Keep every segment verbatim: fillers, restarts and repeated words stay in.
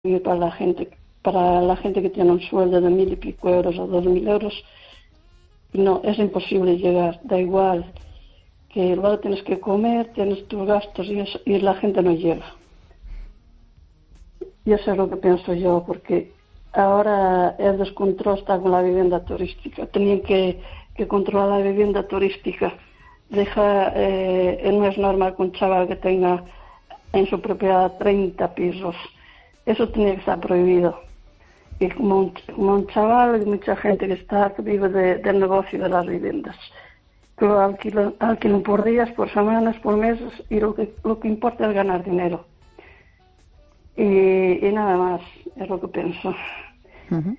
Y para la gente, para la gente que tiene un sueldo de mil y pico euros o dos mil euros, no, es imposible llegar. Da igual que luego tienes que comer, tienes tus gastos y, eso, y la gente no llega. Y eso es lo que pienso yo, porque ahora el descontrol está con la vivienda turística. Tenían que, que controlar la vivienda turística. Deja, eh, no es normal que un chaval que tenga en su propiedad treinta pisos. Eso tenía que estar prohibido. Y como un, como un chaval, hay mucha gente que está que vive de, del negocio de las viviendas. Que lo alquilan, alquilan por días, por semanas, por meses, y lo que, lo que importa es ganar dinero. Y, y nada más, es lo que pienso. Uh-huh.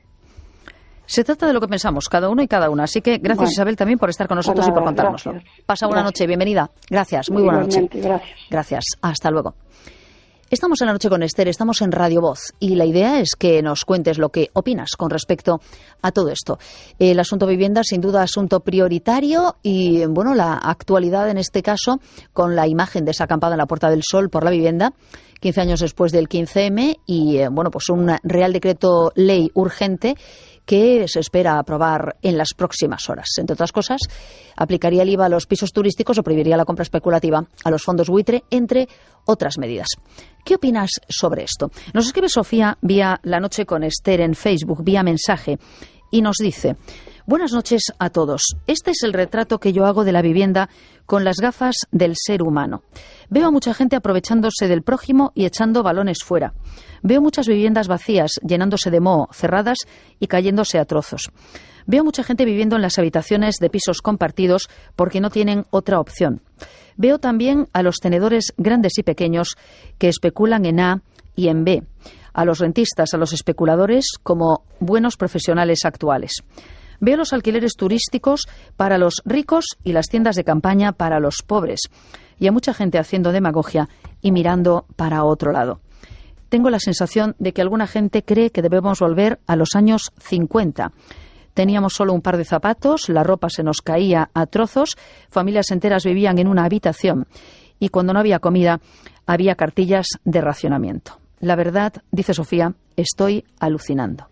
Se trata de lo que pensamos, cada uno y cada una. Así que gracias, bueno, Isabel, también por estar con nosotros, pues nada, y por contárnoslo. Gracias. Pasa buena Gracias. noche, bienvenida. Gracias, muy buena noche. Gracias. Gracias, hasta luego. Estamos en La Noche con Esther, estamos en Radio Voz y la idea es que nos cuentes lo que opinas con respecto a todo esto. El asunto vivienda, sin duda, asunto prioritario y, bueno, la actualidad en este caso con la imagen de esa acampada en la Puerta del Sol por la vivienda, quince años después del quince eme y, bueno, pues un Real Decreto Ley urgente que se espera aprobar en las próximas horas. Entre otras cosas, aplicaría el I V A a los pisos turísticos o prohibiría la compra especulativa a los fondos buitre, entre otras medidas. ¿Qué opinas sobre esto? Nos escribe Sofía vía La Noche con Esther en Facebook, vía mensaje, y nos dice: buenas noches a todos. Este es el retrato que yo hago de la vivienda con las gafas del ser humano. Veo a mucha gente aprovechándose del prójimo y echando balones fuera. Veo muchas viviendas vacías, llenándose de moho, cerradas y cayéndose a trozos. Veo mucha gente viviendo en las habitaciones de pisos compartidos porque no tienen otra opción. Veo también a los tenedores grandes y pequeños que especulan en A y en B, a los rentistas, a los especuladores como buenos profesionales actuales. Veo los alquileres turísticos para los ricos y las tiendas de campaña para los pobres, y a mucha gente haciendo demagogia y mirando para otro lado. Tengo la sensación de que alguna gente cree que debemos volver a los años cincuenta. Teníamos solo un par de zapatos, la ropa se nos caía a trozos, familias enteras vivían en una habitación y cuando no había comida había cartillas de racionamiento. La verdad, dice Sofía, estoy alucinando.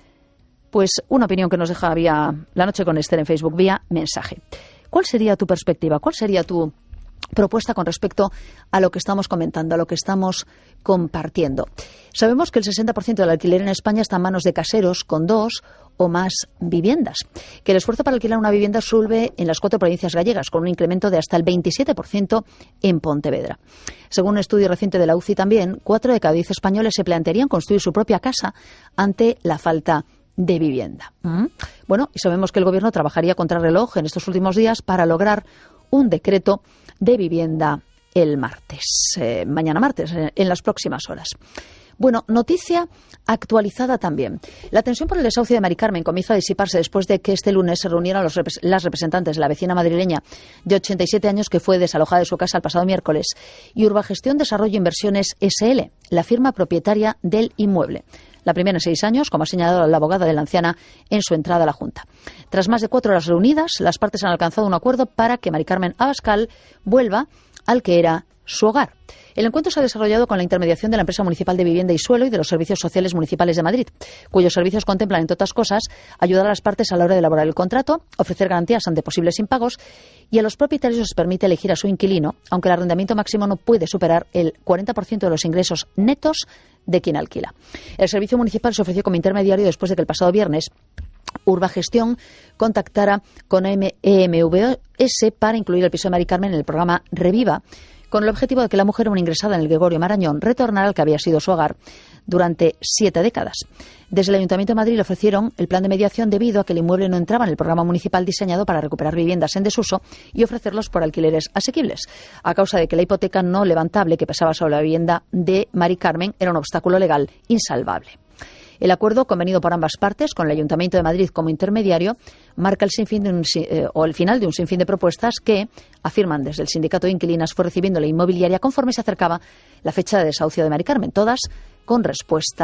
Pues una opinión que nos deja vía La Noche con Esther en Facebook, vía mensaje. ¿Cuál sería tu perspectiva? ¿Cuál sería tu propuesta con respecto a lo que estamos comentando, a lo que estamos compartiendo? Sabemos que el sesenta por ciento del alquiler en España está en manos de caseros con dos o más viviendas, que el esfuerzo para alquilar una vivienda sube en las cuatro provincias gallegas, con un incremento de hasta el veintisiete por ciento en Pontevedra. Según un estudio reciente de la U C I también, cuatro de cada diez españoles se plantearían construir su propia casa ante la falta de vivienda. ¿Mm? Bueno, y sabemos que el Gobierno trabajaría contra reloj en estos últimos días para lograr un decreto de vivienda el martes, eh, mañana martes, eh, en las próximas horas. Bueno, noticia actualizada también. La tensión por el desahucio de Mari Carmen comienza a disiparse después de que este lunes se reunieron los repres- las representantes de la vecina madrileña de ochenta y siete años que fue desalojada de su casa el pasado miércoles y Urbagestión Desarrollo Inversiones ese ele, la firma propietaria del inmueble. La primera en seis años, como ha señalado la abogada de la anciana en su entrada a la Junta. Tras más de cuatro horas reunidas, las partes han alcanzado un acuerdo para que Mari Carmen Abascal vuelva al que era su hogar. El encuentro se ha desarrollado con la intermediación de la Empresa Municipal de Vivienda y Suelo y de los Servicios Sociales Municipales de Madrid, cuyos servicios contemplan, entre otras cosas, ayudar a las partes a la hora de elaborar el contrato, ofrecer garantías ante posibles impagos y a los propietarios les permite elegir a su inquilino, aunque el arrendamiento máximo no puede superar el cuarenta por ciento de los ingresos netos de quien alquila. El servicio municipal se ofreció como intermediario después de que el pasado viernes Urbagestión contactara con E M V S para incluir el piso de Mari Carmen en el programa Reviva, con el objetivo de que la mujer, una ingresada en el Gregorio Marañón, retornara al que había sido su hogar durante siete décadas. Desde el Ayuntamiento de Madrid le ofrecieron el plan de mediación debido a que el inmueble no entraba en el programa municipal diseñado para recuperar viviendas en desuso y ofrecerlos por alquileres asequibles, a causa de que la hipoteca no levantable que pesaba sobre la vivienda de Mari Carmen era un obstáculo legal insalvable. El acuerdo, convenido por ambas partes, con el Ayuntamiento de Madrid como intermediario, marca el sinfín de un, eh, o el final de un sinfín de propuestas que, afirman desde el sindicato de inquilinas, fue recibiendo la inmobiliaria conforme se acercaba la fecha de desahucio de Mari Carmen, todas con respuesta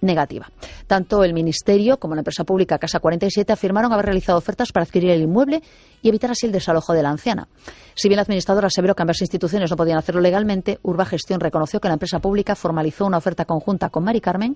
negativa. Tanto el Ministerio como la empresa pública Casa cuarenta y siete afirmaron haber realizado ofertas para adquirir el inmueble y evitar así el desalojo de la anciana. Si bien la administradora aseveró que ambas instituciones no podían hacerlo legalmente, Urbagestión reconoció que la empresa pública formalizó una oferta conjunta con Mari Carmen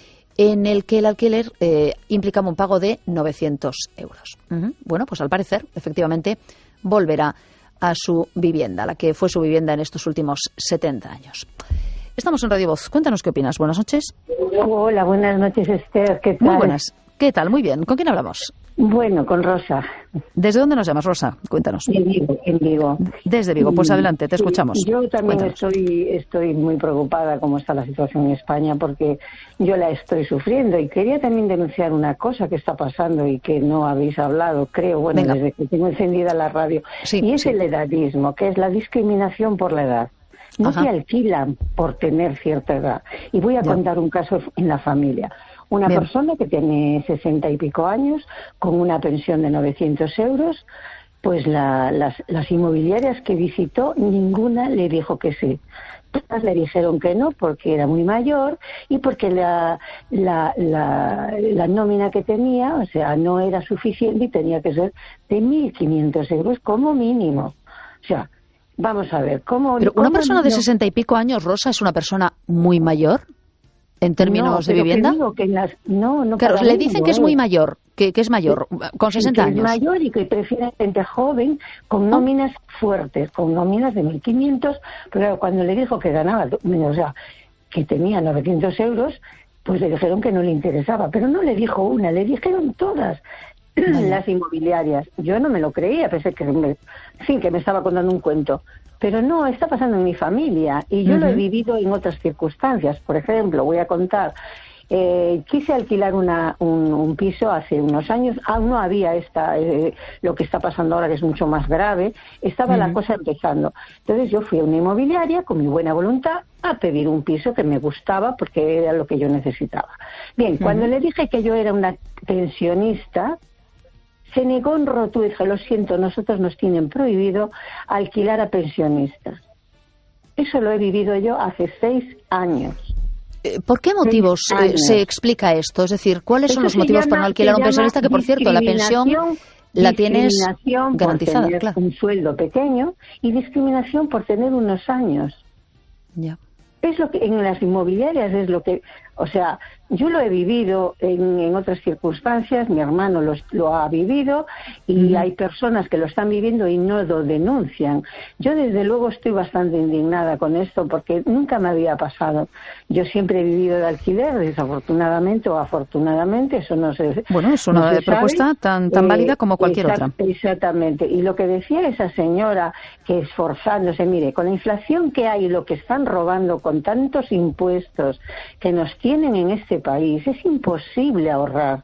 en el que el alquiler eh, implicaba un pago de novecientos euros. Uh-huh. Bueno, pues al parecer, efectivamente, volverá a su vivienda, la que fue su vivienda en estos últimos setenta años. Estamos en Radio Voz. Cuéntanos qué opinas. Buenas noches. Hola, buenas noches, Esther. ¿Qué tal? Muy buenas. ¿Qué tal? Muy bien. ¿Con quién hablamos? Bueno, con Rosa. ¿Desde dónde nos llamas, Rosa? Cuéntanos. En Vigo, en Vigo. Desde Vigo. Pues adelante, te escuchamos. Yo también Cuéntanos. estoy estoy muy preocupada cómo está la situación en España, porque yo la estoy sufriendo y quería también denunciar una cosa que está pasando y que no habéis hablado, creo, bueno, Venga. desde que tengo encendida la radio. Sí, y es sí. el edadismo, que es la discriminación por la edad. No Ajá. te alquilan por tener cierta edad. Y voy a Ya. contar un caso en la familia. Una Bien. persona que tiene sesenta y pico años, con una pensión de novecientos euros, pues la, las, las inmobiliarias que visitó, ninguna le dijo que sí. Todas le dijeron que no, porque era muy mayor y porque la, la, la, la nómina que tenía, o sea, no era suficiente y tenía que ser de mil quinientos euros como mínimo. O sea, vamos a ver, ¿cómo...? Pero una cómo persona de no- sesenta y pico años, Rosa, es una persona muy mayor en términos No, de pero que vivienda. digo que en las- no, no Claro, para le mí dicen no que es muy es. mayor, que, que es mayor, con sesenta que es años. mayor y que prefiere gente joven con Ah. nóminas fuertes, con nóminas de mil quinientos, pero claro, cuando le dijo que ganaba, o sea, que tenía novecientos euros, pues le dijeron que no le interesaba, pero no le dijo una, le dijeron todas las inmobiliarias. Yo no me lo creía, pensé que me, en fin, que me estaba contando un cuento. Pero no, está pasando en mi familia y yo lo he Ujú. vivido en otras circunstancias. Por ejemplo, voy a contar, eh, quise alquilar una, un, un piso hace unos años, aún no había esta, eh, lo que está pasando ahora, que es mucho más grave, estaba la Ujú. cosa empezando. Entonces yo fui a una inmobiliaria con mi buena voluntad a pedir un piso que me gustaba porque era lo que yo necesitaba. Bien, cuando Ujú. le dije que yo era una pensionista, se negó en rotundo y dije, lo siento, nosotros nos tienen prohibido alquilar a pensionistas. Eso lo he vivido yo hace seis años. Eh, ¿Por qué motivos eh, años. se explica esto? Es decir, ¿cuáles son Eso los se motivos para llama- no alquilar a un se pensionista? llama Que, por cierto, la pensión discriminación- la tienes discriminación por garantizada, tener claro. un sueldo pequeño y discriminación por tener unos años. Ya. Es lo que en las inmobiliarias es lo que, o sea, yo lo he vivido en, en otras circunstancias, mi hermano los, lo ha vivido y Ujú. hay personas que lo están viviendo y no lo denuncian. Yo desde luego estoy bastante indignada con esto porque nunca me había pasado. Yo siempre he vivido de alquiler, desafortunadamente o afortunadamente, eso no se Bueno, es no una se propuesta sabe. tan, tan Eh, válida como cualquier exact- otra. Exactamente. Y lo que decía esa señora, que esforzándose, mire, con la inflación que hay y lo que están robando con tantos impuestos que nos tienen en este país, es imposible ahorrar.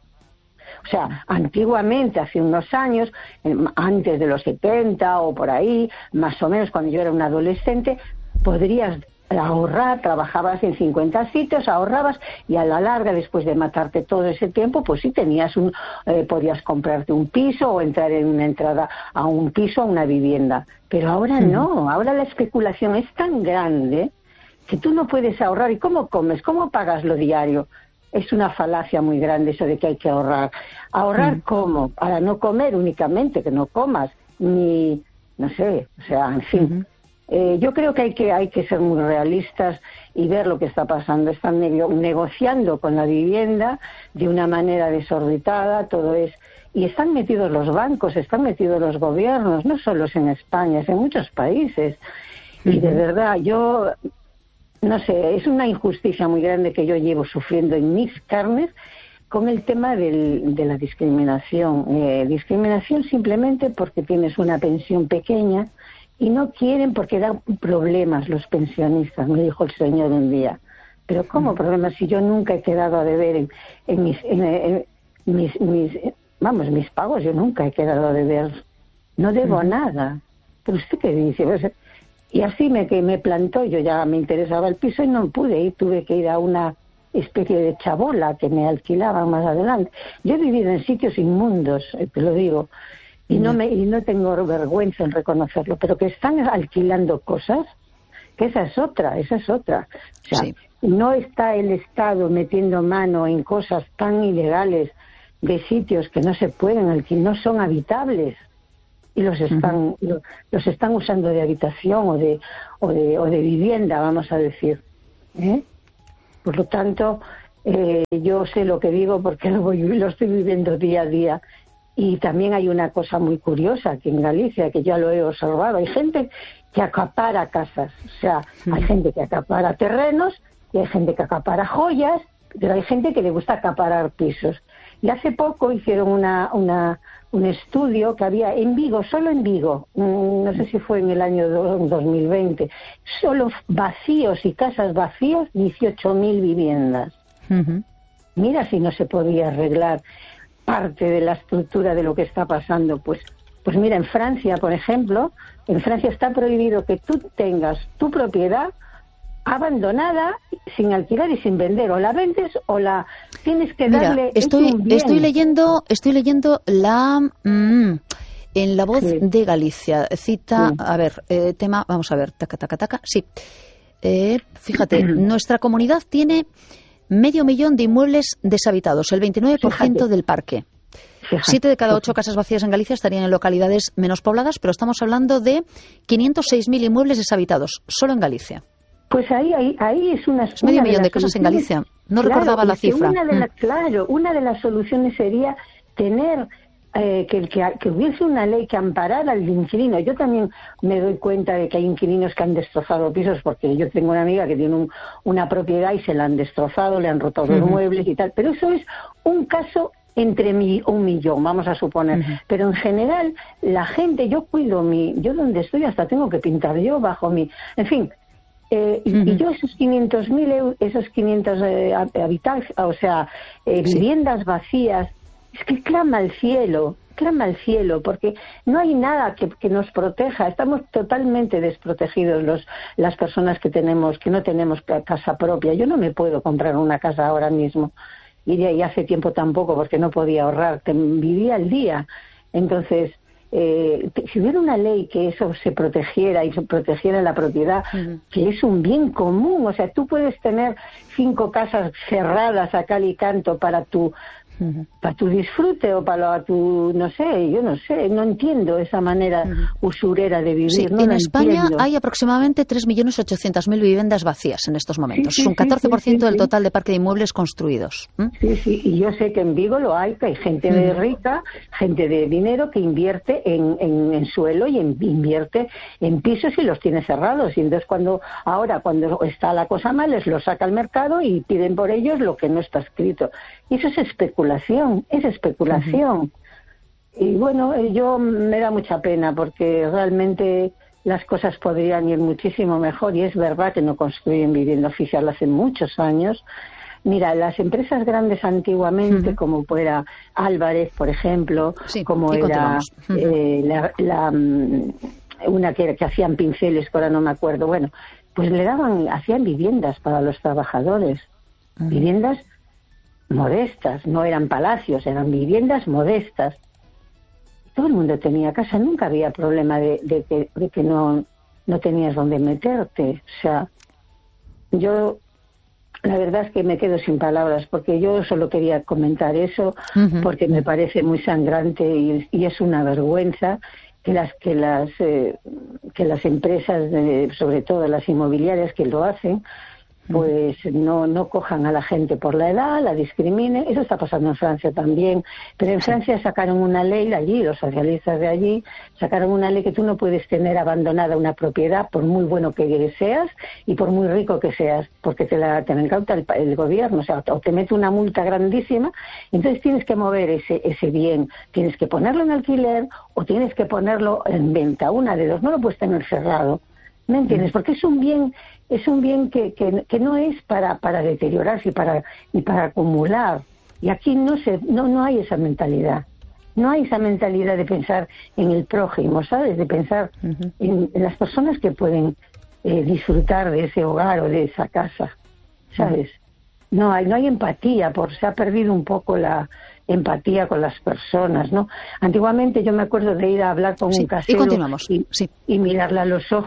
O sea, antiguamente, hace unos años, eh, antes de los setenta o por ahí, más o menos cuando yo era una adolescente, podrías ahorrar, trabajabas en cincuenta sitios, ahorrabas y a la larga, después de matarte todo ese tiempo, pues sí tenías un, eh, podías comprarte un piso o entrar en una entrada a un piso, a una vivienda. Pero ahora Ujú. no, ahora la especulación es tan grande que tú no puedes ahorrar. ¿Y cómo comes? ¿Cómo pagas lo diario? Es una falacia muy grande eso de que hay que ahorrar. ¿Ahorrar Mm. cómo? Para no comer únicamente, que no comas, ni, no sé, o sea, en fin. Ujú. Eh, yo creo que hay que hay que ser muy realistas y ver lo que está pasando. Están nego- negociando con la vivienda de una manera desorbitada, todo es... Y están metidos los bancos, están metidos los gobiernos, no solo es en España, es en muchos países. Y de Ujú. verdad, yo... No sé, es una injusticia muy grande que yo llevo sufriendo en mis carnes con el tema del, de la discriminación. Eh, discriminación simplemente porque tienes una pensión pequeña y no quieren porque dan problemas los pensionistas, me dijo el señor un día. Pero ¿cómo problemas si yo nunca he quedado a deber en, en, mis, en, en mis, mis, vamos, mis pagos? Yo nunca he quedado a deber, no debo Ujú. nada. ¿Pero usted qué dice? Pues, y así me que me plantó, yo ya me interesaba el piso y no pude ir, tuve que ir a una especie de chabola que me alquilaban más adelante. Yo he vivido en sitios inmundos, eh, te lo digo, y no me y no tengo vergüenza en reconocerlo, pero que están alquilando cosas, que esa es otra, esa es otra. O sea, Sí. no está el Estado metiendo mano en cosas tan ilegales de sitios que no se pueden alquilar, no son habitables, y los están uh-huh. los están usando de habitación o de o de, o de vivienda, vamos a decir, ¿eh? Por lo tanto, eh, yo sé lo que digo porque lo, voy, lo estoy viviendo día a día. Y también hay una cosa muy curiosa aquí en Galicia, que ya lo he observado. Hay gente que acapara casas, o sea, uh-huh. hay gente que acapara terrenos y hay gente que acapara joyas, pero hay gente que le gusta acaparar pisos. Y hace poco hicieron una, una, un estudio que había en Vigo, solo en Vigo, no sé si fue en el año dos mil veinte, solo vacíos y casas vacías, dieciocho mil viviendas. Uh-huh. Mira si no se podía arreglar parte de la estructura de lo que está pasando. Pues, pues mira, en Francia, por ejemplo, en Francia está prohibido que tú tengas tu propiedad abandonada, sin alquilar y sin vender, o la vendes o la tienes que darle. Mira, estoy estoy leyendo estoy leyendo la mmm, en La Voz sí. de Galicia, cita, sí. a ver, eh, tema, vamos a ver, taca taca taca, sí. Eh, fíjate, nuestra comunidad tiene medio millón de inmuebles deshabitados, el veintinueve por ciento fíjate. Del parque. Fíjate. Siete de cada ocho casas vacías en Galicia estarían en localidades menos pobladas, pero estamos hablando de quinientos seis mil inmuebles deshabitados, solo en Galicia. Pues ahí, ahí, ahí es una... Es medio millón de casas en Galicia. No claro, recordaba la cifra. Una de la, claro, una de las soluciones sería tener eh, que, que, que hubiese una ley que amparara al inquilino. Yo también me doy cuenta de que hay inquilinos que han destrozado pisos, porque yo tengo una amiga que tiene un, una propiedad y se la han destrozado, le han roto uh-huh. los muebles y tal. Pero eso es un caso entre mi, un millón, vamos a suponer. Uh-huh. Pero en general, la gente, yo cuido mi... Yo donde estoy hasta tengo que pintar yo bajo mi... En fin... Eh, y, uh-huh. y yo esos quinientos mil euros, esos quinientos eh, habitantes, o sea, eh, sí. viviendas vacías, es que clama al cielo, clama al cielo, porque no hay nada que, que nos proteja. Estamos totalmente desprotegidos los las personas que tenemos, que no tenemos casa propia. Yo no me puedo comprar una casa ahora mismo, y de ahí hace tiempo tampoco, porque no podía ahorrar, que vivía al día. Entonces, Eh, si hubiera una ley que eso se protegiera y se protegiera la propiedad, uh-huh. que es un bien común, o sea, tú puedes tener cinco casas cerradas a cal y canto para tu uh-huh. para tu disfrute o para tu, no sé, yo no sé, no entiendo esa manera uh-huh. usurera de vivir. Sí, no en la España entiendo. Hay aproximadamente tres millones ochocientos mil viviendas vacías en estos momentos, sí, sí, un catorce por ciento sí, sí, del total de parque de inmuebles construidos. ¿Mm? Sí, sí, y yo sé que en Vigo lo hay, que hay gente uh-huh. de rica, gente de dinero que invierte en, en, en suelo y en, invierte en pisos y los tiene cerrados. Y entonces cuando ahora cuando está la cosa mal, les lo saca al mercado y piden por ellos lo que no está escrito. Y eso es especulación, es especulación. Uh-huh. Y bueno, yo me da mucha pena porque realmente las cosas podrían ir muchísimo mejor, y es verdad que no construyen vivienda oficial hace muchos años. Mira, las empresas grandes antiguamente, uh-huh. como fuera Álvarez, por ejemplo, sí, como era uh-huh. eh, la, la, una que, que hacían pinceles, que ahora no me acuerdo, bueno, pues le daban, hacían viviendas para los trabajadores, uh-huh. viviendas modestas, no eran palacios, eran viviendas modestas. Todo el mundo tenía casa, nunca había problema de, de, de, de que no, no tenías dónde meterte. O sea, yo la verdad es que me quedo sin palabras, porque yo solo quería comentar eso, uh-huh. porque me parece muy sangrante y, y es una vergüenza que las que las eh, que las empresas, de, sobre todo las inmobiliarias que lo hacen, pues no no cojan a la gente por la edad, la discriminen. Eso está pasando en Francia también, pero en Francia sacaron una ley allí, los socialistas de allí sacaron una ley que tú no puedes tener abandonada una propiedad por muy bueno que seas y por muy rico que seas, porque te la te la incauta el, el gobierno, o sea, o te mete una multa grandísima. Entonces tienes que mover ese ese bien, tienes que ponerlo en alquiler o tienes que ponerlo en venta, una de dos, no lo puedes tener cerrado. ¿Me entiendes? Porque es un bien, es un bien que, que, que no es para, para deteriorarse y para, y para acumular. Y aquí no se, no, no hay esa mentalidad. No hay esa mentalidad de pensar en el prójimo, ¿sabes? De pensar uh-huh. en, en las personas que pueden eh, disfrutar de ese hogar o de esa casa, ¿sabes? Uh-huh. No hay, no hay empatía, por se ha perdido un poco la empatía con las personas, ¿no? Antiguamente yo me acuerdo de ir a hablar con sí, un casero y, continuamos. Y, sí. y mirarle a los ojos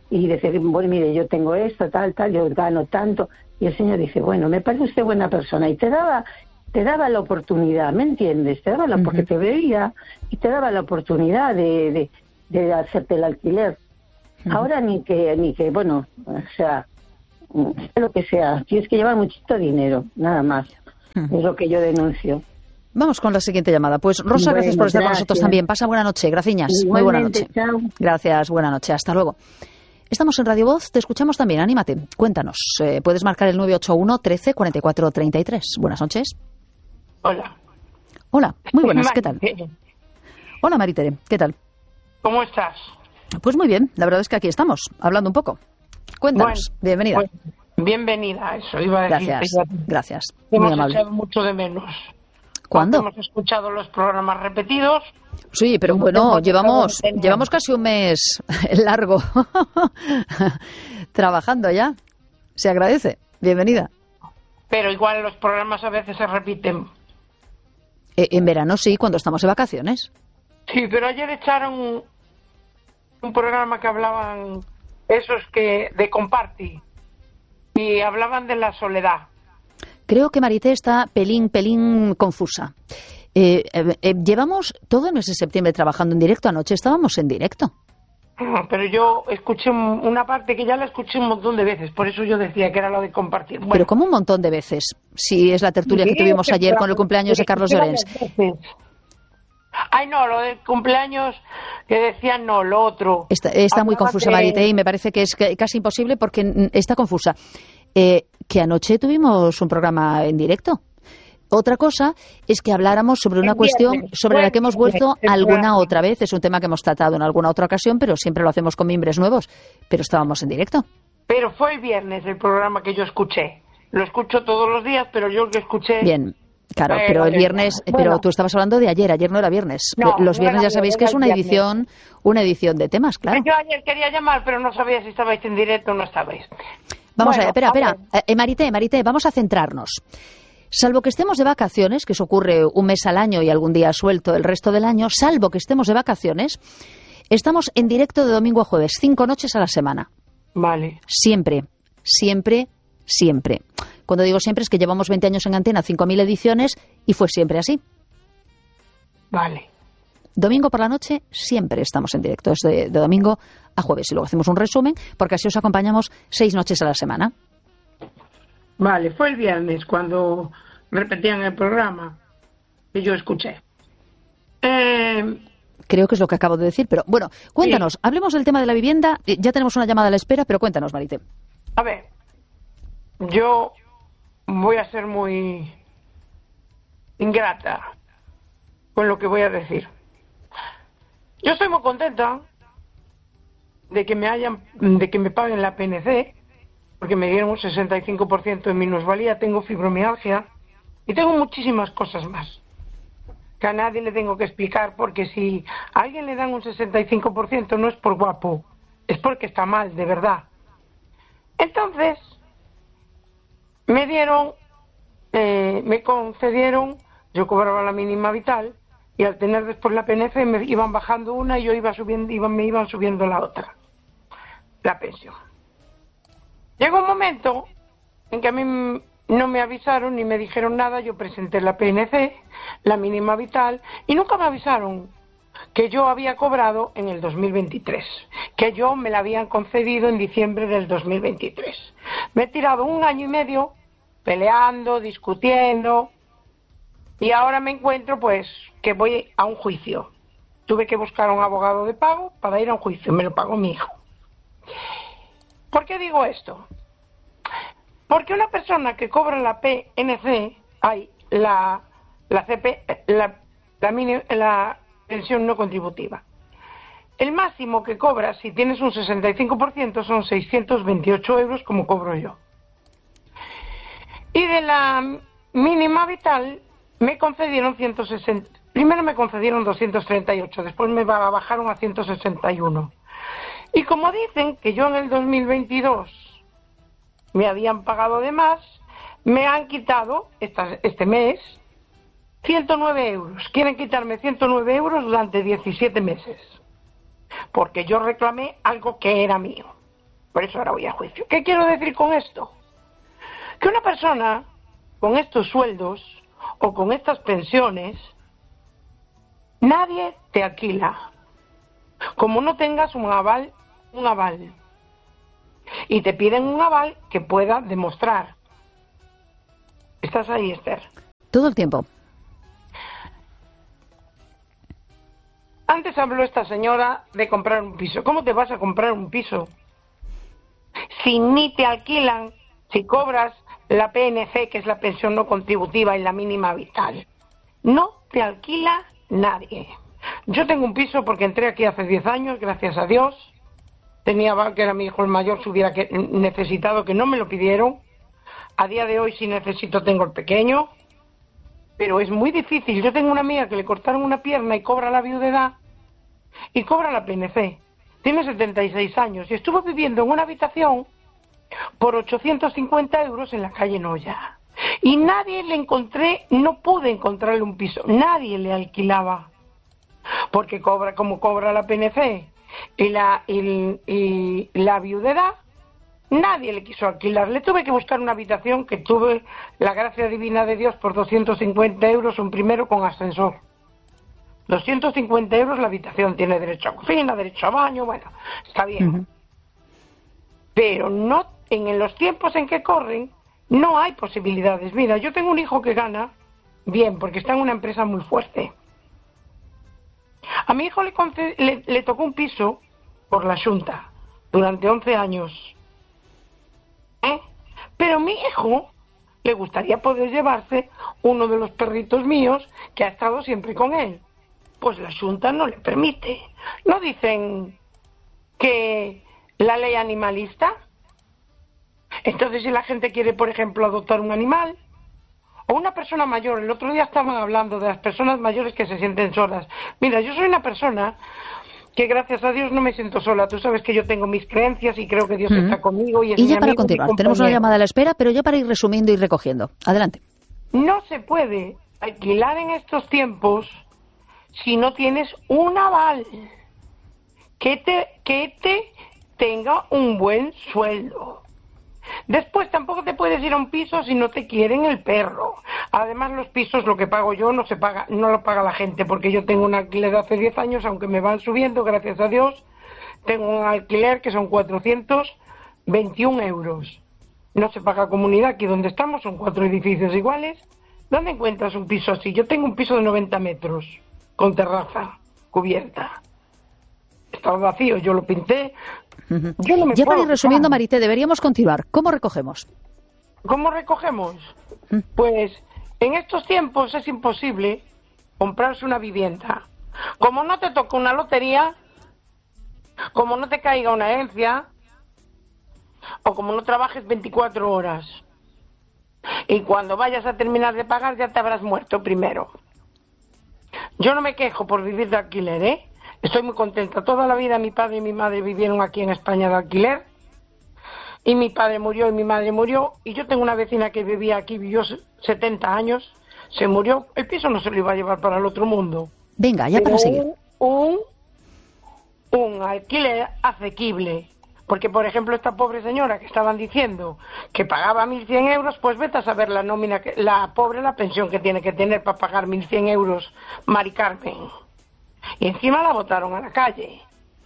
y decir, bueno, mire, yo tengo esto, tal, tal, yo gano tanto. Y el Señor dice, bueno, me parece usted buena persona. Y te daba te daba la oportunidad, ¿me entiendes? Te daba la, porque te veía y te daba la oportunidad de, de, de hacerte el alquiler. Uh-huh. Ahora ni que, ni que, bueno, o sea, lo que sea, tienes que llevar muchito dinero, nada más. Uh-huh. Es lo que yo denuncio. Vamos con la siguiente llamada. Pues Rosa, bueno, gracias por estar gracias. con nosotros también. Pasa buena noche, graciñas. Igualmente, muy buena noche. Chao. Gracias, buena noche. Hasta luego. Estamos en Radio Voz, te escuchamos también, anímate, cuéntanos. Eh, puedes marcar el nueve ocho uno, trece, cuarenta y cuatro, treinta y tres. Buenas noches. Hola. Hola, muy buenas, ¿qué tal? Hola, Maritere, ¿qué tal? ¿Cómo estás? Pues muy bien, la verdad es que aquí estamos, hablando un poco. Cuéntanos, bueno, bienvenida. Pues, bienvenida, eso iba a decir. Gracias, gracias. Hemos echado mucho de menos. ¿Cuándo? Hemos escuchado los programas repetidos. Sí, pero bueno, llevamos llevamos casi un mes largo trabajando ya. Se agradece. Bienvenida. Pero igual los programas a veces se repiten. Eh, en verano sí, cuando estamos de vacaciones. Sí, pero ayer echaron un programa que hablaban esos que de Comparti y hablaban de la soledad. Creo que Marité está pelín, pelín confusa. Eh, eh, eh, llevamos todo el mes de septiembre trabajando en directo. Anoche estábamos en directo. Pero yo escuché una parte que ya la escuché un montón de veces, por eso yo decía que era lo de compartir. Bueno. Pero como un montón de veces, si es la tertulia sí, que tuvimos que ayer con el cumpleaños de Carlos Llorens. Ay, no, lo del cumpleaños que decían no, lo otro. Está, está muy confusa, de... Marité, y me parece que es casi imposible porque está confusa. Eh, que anoche tuvimos un programa en directo. Otra cosa es que habláramos sobre una cuestión sobre la que hemos vuelto alguna otra vez. Es un tema que hemos tratado en alguna otra ocasión, pero siempre lo hacemos con mimbres nuevos. Pero estábamos en directo. Pero fue el viernes el programa que yo escuché. Lo escucho todos los días, pero yo que escuché... Bien, claro, pero el viernes... Bueno. Pero tú estabas hablando de ayer, ayer no era viernes. No, los viernes no ya sabéis que es una edición, una edición de temas, claro. Yo ayer quería llamar, pero no sabía si estabais en directo o no estabais. Vamos bueno, a ver, espera, espera. Eh, Marité, Marité, vamos a centrarnos. Salvo que estemos de vacaciones, que eso ocurre un mes al año y algún día suelto el resto del año, salvo que estemos de vacaciones, estamos en directo de domingo a jueves, cinco noches a la semana. Vale. Siempre, siempre, siempre. Cuando digo siempre es que llevamos veinte años en antena, cinco mil ediciones, y fue siempre así. Vale. Domingo por la noche siempre estamos en directo, es de, de domingo a jueves. Y luego hacemos un resumen, porque así os acompañamos seis noches a la semana. Vale, fue el viernes cuando repetían el programa que yo escuché. Eh... Creo que es lo que acabo de decir, pero bueno, cuéntanos, sí. Hablemos del tema de la vivienda. Ya tenemos una llamada a la espera, pero cuéntanos, Marité. A ver, yo voy a ser muy ingrata con lo que voy a decir. Yo estoy muy contenta de que me hayan, de que me paguen la P N C, porque me dieron un sesenta y cinco por ciento de minusvalía, tengo fibromialgia y tengo muchísimas cosas más que a nadie le tengo que explicar, porque si a alguien le dan un sesenta y cinco por ciento no es por guapo, es porque está mal, de verdad. Entonces, me dieron, eh, me concedieron, yo cobraba la mínima vital, y al tener después la P N C me iban bajando una y yo iba subiendo, iban, me iban subiendo la otra, la pensión. Llegó un momento en que a mí no me avisaron ni me dijeron nada, yo presenté la P N C, la mínima vital, y nunca me avisaron que yo había cobrado en el dos mil veintitrés, que yo me la habían concedido en diciembre del dos mil veintitrés. Me he tirado un año y medio peleando, discutiendo, y ahora me encuentro pues que voy a un juicio. Tuve que buscar a un abogado de pago para ir a un juicio, me lo pagó mi hijo. ¿Por qué digo esto? Porque una persona que cobra la P N C, hay la la C P, la, la, mini, la pensión no contributiva, el máximo que cobras si tienes un sesenta y cinco por ciento son seiscientos veintiocho euros, como cobro yo. Y de la mínima vital me concedieron ciento sesenta. Primero me concedieron doscientos treinta y ocho, después me bajaron a ciento sesenta y uno. Y como dicen que yo en el dos mil veintidós me habían pagado de más, me han quitado esta, este mes ciento nueve euros. Quieren quitarme ciento nueve euros durante diecisiete meses. Porque yo reclamé algo que era mío. Por eso ahora voy a juicio. ¿Qué quiero decir con esto? Que una persona con estos sueldos o con estas pensiones, nadie te alquila. Como no tengas un aval, un aval. Y te piden un aval que pueda demostrar. ¿Estás ahí, Esther? Todo el tiempo. Antes habló esta señora de comprar un piso. ¿Cómo te vas a comprar un piso si ni te alquilan, si cobras la P N C, que es la pensión no contributiva y la mínima vital? No te alquila nadie. Yo tengo un piso porque entré aquí hace diez años, gracias a Dios. Tenía que era mi hijo el mayor, si hubiera que, necesitado, que no me lo pidieron. A día de hoy, si necesito, tengo el pequeño. Pero es muy difícil. Yo tengo una amiga que le cortaron una pierna y cobra la viudedad y cobra la P N C. Tiene setenta y seis años y estuvo viviendo en una habitación por ochocientos cincuenta euros en la calle Noya. Y nadie le encontré, no pude encontrarle un piso. Nadie le alquilaba. Porque cobra como cobra la P N C y la, y, y la viudedad, nadie le quiso alquilar. Le tuve que buscar una habitación que tuve la gracia divina de Dios por doscientos cincuenta euros, un primero con ascensor. doscientos cincuenta euros la habitación, tiene derecho a cocina, derecho a baño, bueno, está bien. Uh-huh. Pero no, en los tiempos en que corren, no hay posibilidades. Mira, yo tengo un hijo que gana bien, porque está en una empresa muy fuerte. A mi hijo le, conced- le, le tocó un piso por la Xunta durante once años. ¿Eh? Pero a mi hijo le gustaría poder llevarse uno de los perritos míos que ha estado siempre con él. Pues la Xunta no le permite. ¿No dicen que la ley animalista? Entonces, si la gente quiere, por ejemplo, adoptar un animal o una persona mayor, el otro día estaban hablando de las personas mayores que se sienten solas. Mira, yo soy una persona que gracias a Dios no me siento sola. Tú sabes que yo tengo mis creencias y creo que Dios mm. está conmigo. Y, es y ya mi para amigo, continuar, tenemos una llamada a la espera, pero ya para ir resumiendo y recogiendo. Adelante. No se puede alquilar en estos tiempos si no tienes un aval que te, que te tenga un buen sueldo. Después tampoco te puedes ir a un piso si no te quieren el perro. Además, los pisos, lo que pago yo, no se paga, no lo paga la gente, porque yo tengo un alquiler de hace diez años, aunque me van subiendo, gracias a Dios, tengo un alquiler que son cuatrocientos veintiún euros. No se paga comunidad, aquí donde estamos son cuatro edificios iguales. ¿Dónde encuentras un piso así? Yo tengo un piso de noventa metros, con terraza, cubierta. Estaba vacío, yo lo pinté. Uh-huh. Yo no me ya para ir resumiendo, Marité, deberíamos continuar. ¿Cómo recogemos? ¿Cómo recogemos? Uh-huh. Pues en estos tiempos es imposible comprarse una vivienda. Como no te toca una lotería, como no te caiga una herencia, o como no trabajes veinticuatro horas. Y cuando vayas a terminar de pagar ya te habrás muerto primero. Yo no me quejo por vivir de alquiler, ¿eh? Estoy muy contenta. Toda la vida mi padre y mi madre vivieron aquí en España de alquiler. Y mi padre murió y mi madre murió. Y yo tengo una vecina que vivía aquí, vivió setenta años. Se murió. El piso no se lo iba a llevar para el otro mundo. Venga, ya para seguir. Un, un, un alquiler asequible. Porque, por ejemplo, esta pobre señora que estaban diciendo que pagaba mil cien euros, pues vete a saber la nómina, que, la pobre la pensión que tiene que tener para pagar mil cien euros, Mari Carmen. Y encima la botaron a la calle.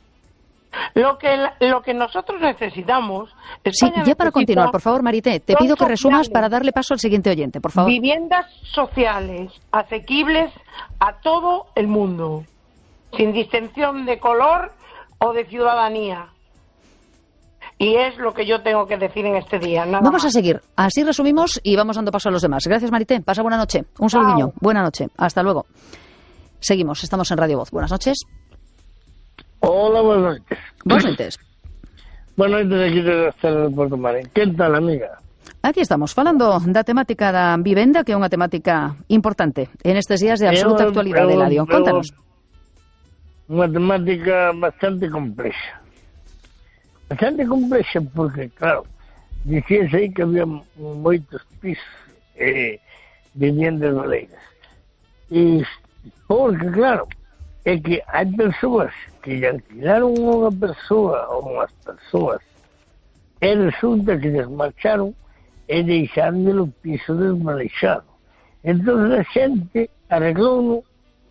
Lo que lo que nosotros necesitamos... España sí, ya para continuar, por favor, Marité, te pido que resumas para darle paso al siguiente oyente, por favor. Viviendas sociales, asequibles a todo el mundo, sin distinción de color o de ciudadanía. Y es lo que yo tengo que decir en este día. Nada vamos más. a seguir. Así resumimos y vamos dando paso a los demás. Gracias, Marité. Pasa buena noche. Un saludillo. Wow. Buena noche. Hasta luego. Seguimos. Estamos en Radio Voz. Buenas noches. Hola, buenas noches. Buenas noches. Buenas noches, aquí de de Porto Marín. Que tal, amiga? Aquí estamos, falando da temática da vivenda, que é unha temática importante en estes días de absoluta eu, actualidade, eu, Eladio. Contanos. Unha temática bastante complexa. Bastante complexa porque, claro, dicíase aí que había moitos pisos eh, viviendas galeiras. E porque, claro, é que hai persoas que lle alquilaron unha persoa ou unhas persoas e resulta que desmarcharon e deixaron o piso desmanexado. Entón a xente arreglou-no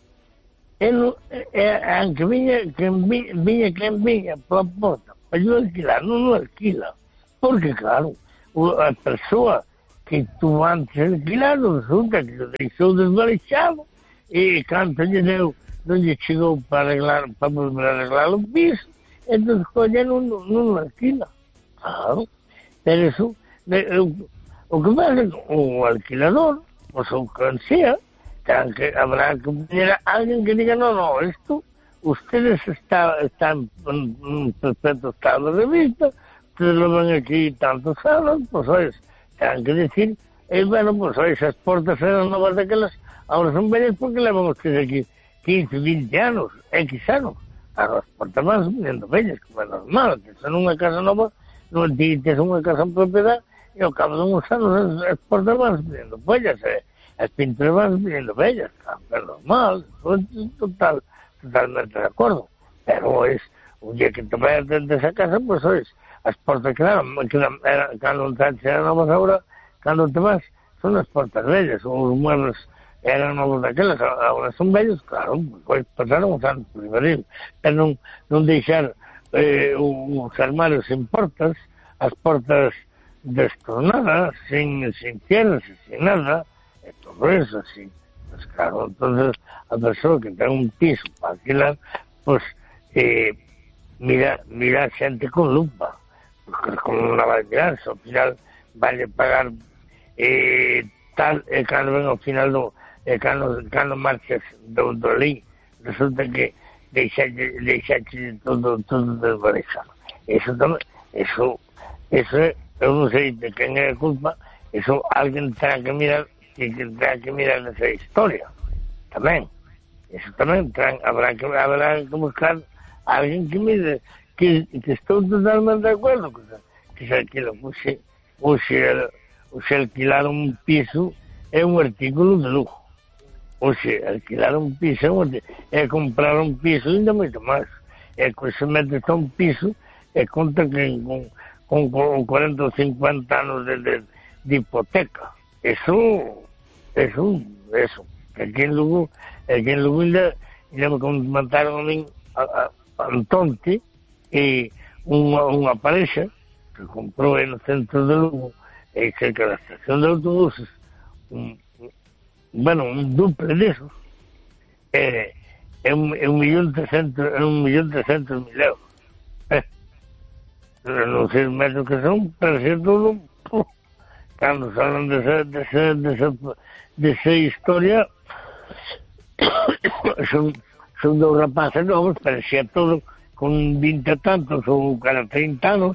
e, no, e aunque viña quen viña, viña quen viña pola porta para yo alquilar, non o alquila, porque claro, a persoa que tuvo antes alquilado resulta que o deixou desmanexado e canto lle deu non lle chegou para arreglar, para volver a arreglar o piso, entón colle non, non alquila. Claro, pero eso, o, o que pasa o alquilador, o o que sea, que habrá que poner a alguien que diga, no, no, esto, ustedes está, están en un perfecto estado de vista, ustedes lo ven aquí tantos años, pues oye, tienen que decir, eh, bueno, pues oye, esas puertas eran novas de aquellas, ahora son bellas porque le vamos a aquí quince, veinte años, X años. A las puertas van viendo bellas, como es normal, que son una casa nova, no tienes una casa en propiedad, y al cabo de unos años las puertas van viendo bellas, eh, las pinturas van viendo bellas, es normal, estoy total, totalmente de acuerdo. Pero es, un día que te vayas de esa casa, pues oye, las puertas quedaron, quedaron cuando eran novas ahora, cuando te vas, son las puertas bellas, o los muebles eran novos daquelas, ahora son bellos, claro, pues pasaron os anos primeiro, pero non, non deixar eh, os armarios sin portas, as portas destornadas, sin, sin cierres, sin nada, e todo eso, así. Pues claro, entonces a persoa que ten un piso para alquilar, pues eh, mira, mira a xente con lupa, porque como non la vai mirar, se ao final vai pagar eh, tal, e cando ven ao final do e cando, cando marchas do, do lei, resulta que deixaste todo, todo desvanexado. Eso tamén, eso, eso, eu non sei de quen é a culpa, eso alguén terá que mirar, que, que terá que mirar nesa historia, tamén. Eso tamén, terán, habrá, que, habrá que buscar a alguén que mire, que, que estou totalmente de acuerdo, que, que se alquila, ou se, ou se, ou se alquilar un piso é un artículo de lujo. Ou se alquilar un piso é comprar un piso ainda moito máis. É que se metes a un piso e conta que con, con, con cuarenta ou cincuenta anos de, de, de hipoteca. Eso, eso, eso. Aquí en Lugo, aquí en Lugo ainda, ainda me comentaron a min a, a, a Antonte e unha, unha parexa que comprou no centro de Lugo e cerca da estación de autobuses un bueno, un duple de esos, eh, é un, é un millón trescentos, é un millón trescentos mil euros. Eh, non sei metros que son, pero ser todo, uh, cando salen de esa, de esa, de esa, de esa historia, son, son dos rapaces novos, pero se todo con vinte tantos ou cada treinta anos,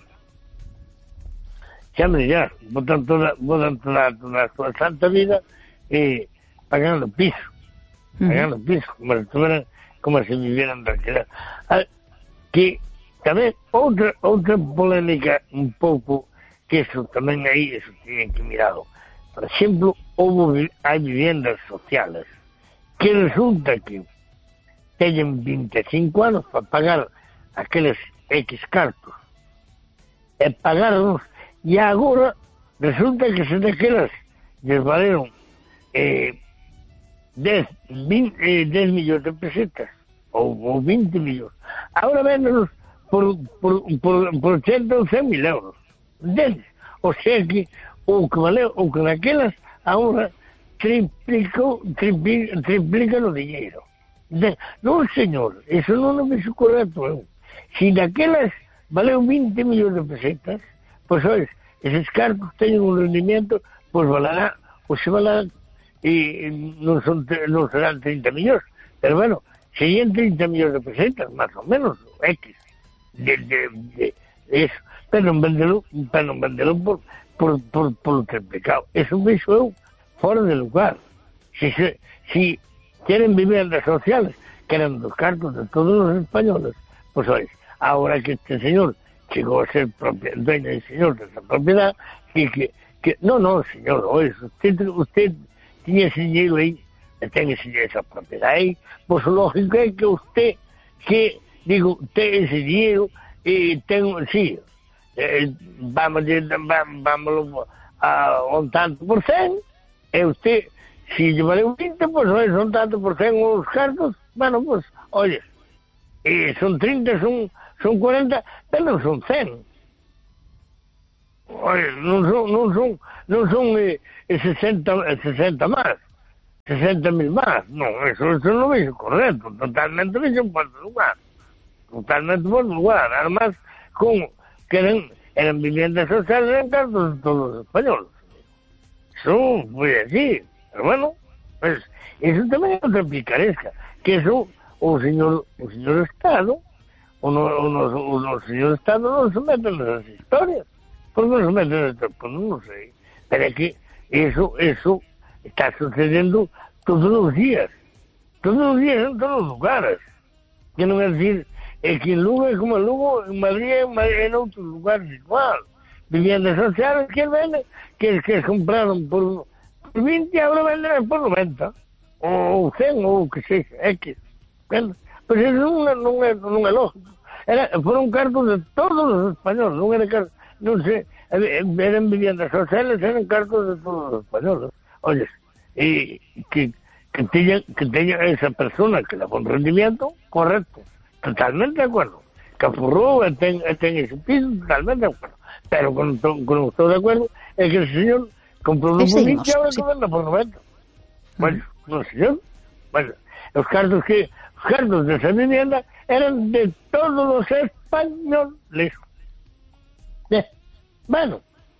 xa me dirás, botan toda, botan toda, toda a súa santa vida e pagando piso, pagando uh-huh. piso, como se tuvieran, como se vivieran de alquiler. Ah, que tamén outra outra polémica un pouco, que eso tamén aí, eso tienen que mirado. Por exemplo, houve, hai viviendas sociales que resulta que teñen vinte e cinco anos para pagar aqueles X cartos e pagarlos, e agora resulta que se daquelas les valeron eh, dez, veinte, eh, dez millóns de pesetas ou, ou vinte millóns, ahora véndonos por, por, por, por ochenta ou cen mil euros, entendes? O sea que o que valeu, o que naquelas ahora triplicou, triplica, triplica o dinheiro. Non, señor, eso non me é correcto eu. Si naquelas valeu vinte millóns de pesetas, pois, pues, ois, eses cargos teñen un rendimiento, pois pues, valerá, ou se valerá, e non, son, non serán treinta millóns, pero bueno, serían treinta millóns de pesetas, máis ou menos, X, de, de, de, de eso, pero non vendelo, pero non vendelo por, por, por, por triplicado. Eso me hizo eu fora de lugar. Si, se, si quieren viviendas sociales, que eran dos cargos de todos los españoles, pues oye, ahora que este señor llegó a ser propia, dueño y señor de esa propiedad, y que, que no, no, señor, oye, usted, usted tiene ese dinero ahí, tiene esa propiedad ahí, pues lógico es que usted, que, digo, usted ese dinero, y tengo, sí, eh, vamos, vamos a un tanto por cien, e usted, si lle valeu vinte, pues oye, son tanto por cien os cartos, bueno, pues, oye, e son trinta, son, son cuarenta, pero non son cien. Oye, non son, non son, non son eh, sesenta, sesenta más, sesenta mil más, non, eso, eso non é correcto, totalmente non é por lugar, totalmente por lugar, además, como que eran, eran viviendas sociales en cartos de todos los españoles. Eso fue así, pero bueno, pues, eso tamén é outra picaresca, que eso, o señor, o señor Estado, o, no, o, no, o no, señor Estado non se meten nesas historias. Por que non se meten nesas? Pues non sei. Pero é que eso, eso está sucedendo todos os días. Todos os días en todos os lugares. Que non é decir, é que en Lugo é como en Lugo, en Madrid, en, Madrid, en outros lugares igual. Viviendas sociales que venden, que, que compraron por, por vinte, ahora venden por noventa. Ou cien, ou que sexa, X. Pois eso non é, non é, non é lógico. Era, foron cartos de todos os españoles, non era cartos, non sei, eran viviendas sociales, eran cartos de todos os españoles. Oye, e que, que teña, que teña esa persona que leva un rendimiento correcto, totalmente de acuerdo. Que afurrou e ten, e ten ese piso, totalmente de acuerdo. Pero con, con estou de acuerdo é que el señor comprou un bonito e ahora sí. Que venda por noventa. Bueno, no señor, bueno, los cartos que os cartos de esa vivienda eran de todos los españoles. Eh, bueno,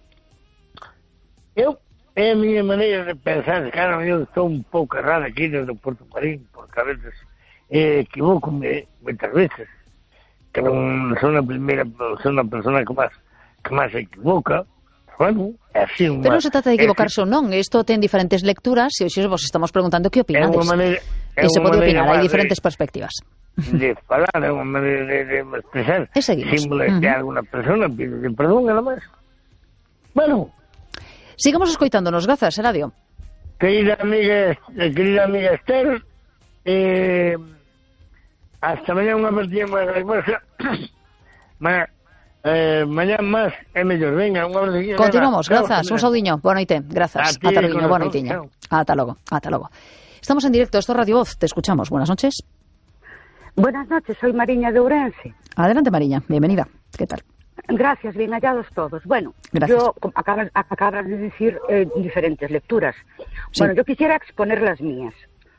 eu, é a miña maneira de pensar, claro, eu estou un pouco errado aquí desde Porto Marín, porque a veces eh, equivoco-me, moitas veces, que non son a primeira, son a persona que máis, que máis se equivoca. Bueno, así un pero non se trata de equivocarse ou non, isto ten diferentes lecturas e hoxe vos estamos preguntando que opinades. E se pode opinar, hai diferentes de, perspectivas. De falar, é unha maneira de, de expresar. E seguimos. Si moleste uh -huh. a alguna persona, pido perdón, nada máis. Bueno. Sigamos escoitándonos, grazas, Eladio. Querida amiga, querida amiga Esther, eh, hasta mañá unha partida máis graciosa. Mañá. Eh, mañá máis é mellor, venga, unha vez. Continuamos, grazas, un saudiño, boa noite, grazas, ata logo, boa noitiña, ata logo, ata logo. Estamos en directo, esto es Radio Voz, te escuchamos, buenas noches. Buenas noches, soy Mariña de Ourense. Adelante, Mariña, bienvenida, ¿qué tal? Gracias, bien hallados todos. Bueno, gracias. Yo, acabas, acabas de decir eh, diferentes lecturas. Sí. Bueno, yo quisiera exponer las mías.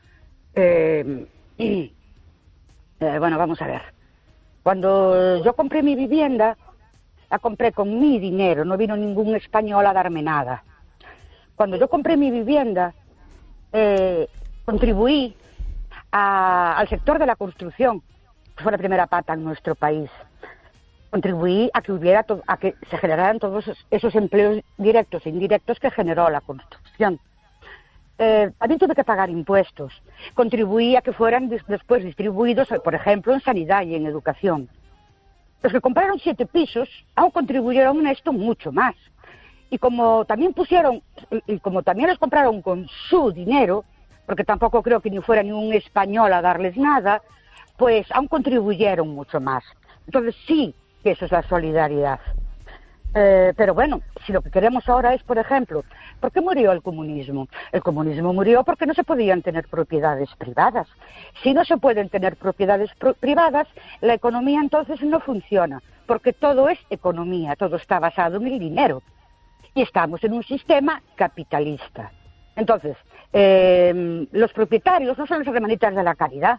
Eh, y, eh, bueno, vamos a ver. Cuando yo compré mi vivienda, la compré con mi dinero, no vino ningún español a darme nada. Cuando yo compré mi vivienda, eh, contribuí a, al sector de la construcción, que fue la primera pata en nuestro país. Contribuí a que hubiera to a que se generaran todos esos empleos directos e indirectos que generó la construcción. Eh, también tuve que pagar impuestos. Contribuí a que fueran después distribuidos, por ejemplo, en sanidad y en educación. Los que compraron siete pisos aún contribuyeron a esto mucho más. Y como también pusieron, y como también los compraron con su dinero, porque tampoco creo que ni fuera ni un español a darles nada, pues aún contribuyeron mucho más. Entonces sí que eso es la solidaridad. Eh, pero bueno, si lo que queremos ahora es, por ejemplo, ¿por qué murió el comunismo? El comunismo murió porque no se podían tener propiedades privadas. Si no se pueden tener propiedades privadas, la economía entonces no funciona, porque todo es economía, todo está basado en el dinero. Y estamos en un sistema capitalista. Entonces, eh, los propietarios no son las hermanitas de la caridad,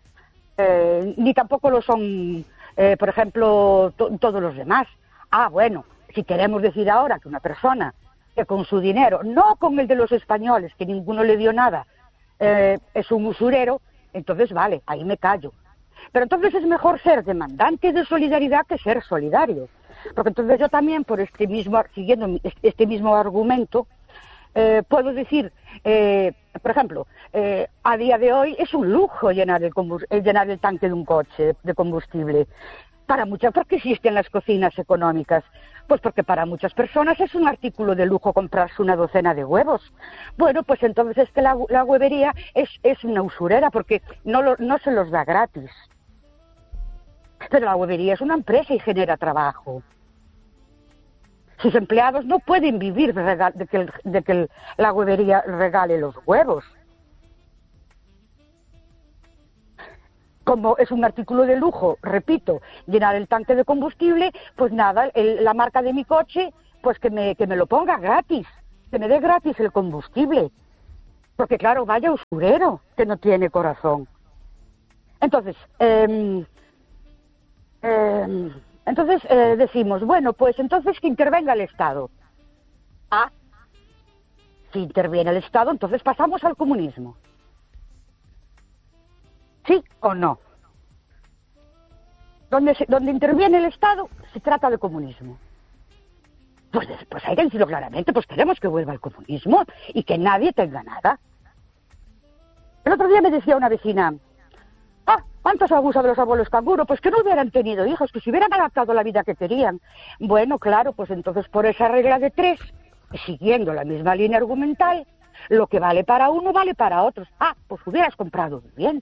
eh, ni tampoco lo son, eh, por ejemplo, to todos los demás. Ah, bueno, si queremos decir ahora que una persona que con su dinero, no con el de los españoles, que ninguno le dio nada, eh, es un usurero, entonces vale, ahí me callo. Pero entonces es mejor ser demandante de solidaridad que ser solidario. Porque entonces yo también, por este mismo, siguiendo este mismo argumento, eh, puedo decir, eh, por ejemplo, eh, a día de hoy es un lujo llenar el, llenar el tanque de un coche de combustible. Para muchas, ¿por qué existen las cocinas económicas? Pues porque para muchas personas es un artículo de lujo comprarse una docena de huevos. Bueno, pues entonces es que la, la huevería es, es una usurera porque no, lo, no se los da gratis. Pero la huevería es una empresa y genera trabajo. Sus empleados no pueden vivir de, rega- de que, el, de que el, la huevería regale los huevos. Como es un artículo de lujo, repito, llenar el tanque de combustible, pues nada, el, la marca de mi coche, pues que me, que me lo ponga gratis, que me dé gratis el combustible. Porque claro, vaya usurero que no tiene corazón. Entonces, eh, eh, entonces eh, decimos, bueno, pues entonces que intervenga el Estado. Ah, si interviene el Estado, entonces pasamos al comunismo. ¿Sí o no? Donde, se, donde interviene el Estado, se trata de comunismo. Pues, pues hay que decirlo claramente, pues queremos que vuelva el comunismo y que nadie tenga nada. El otro día me decía una vecina, ah, ¿cuántos abusos de los abuelos canguro? Pues que no hubieran tenido hijos, que se hubieran adaptado a la vida que querían. Bueno, claro, pues entonces por esa regla de tres, siguiendo la misma línea argumental, lo que vale para uno vale para otros. Ah, pues hubieras comprado vivienda.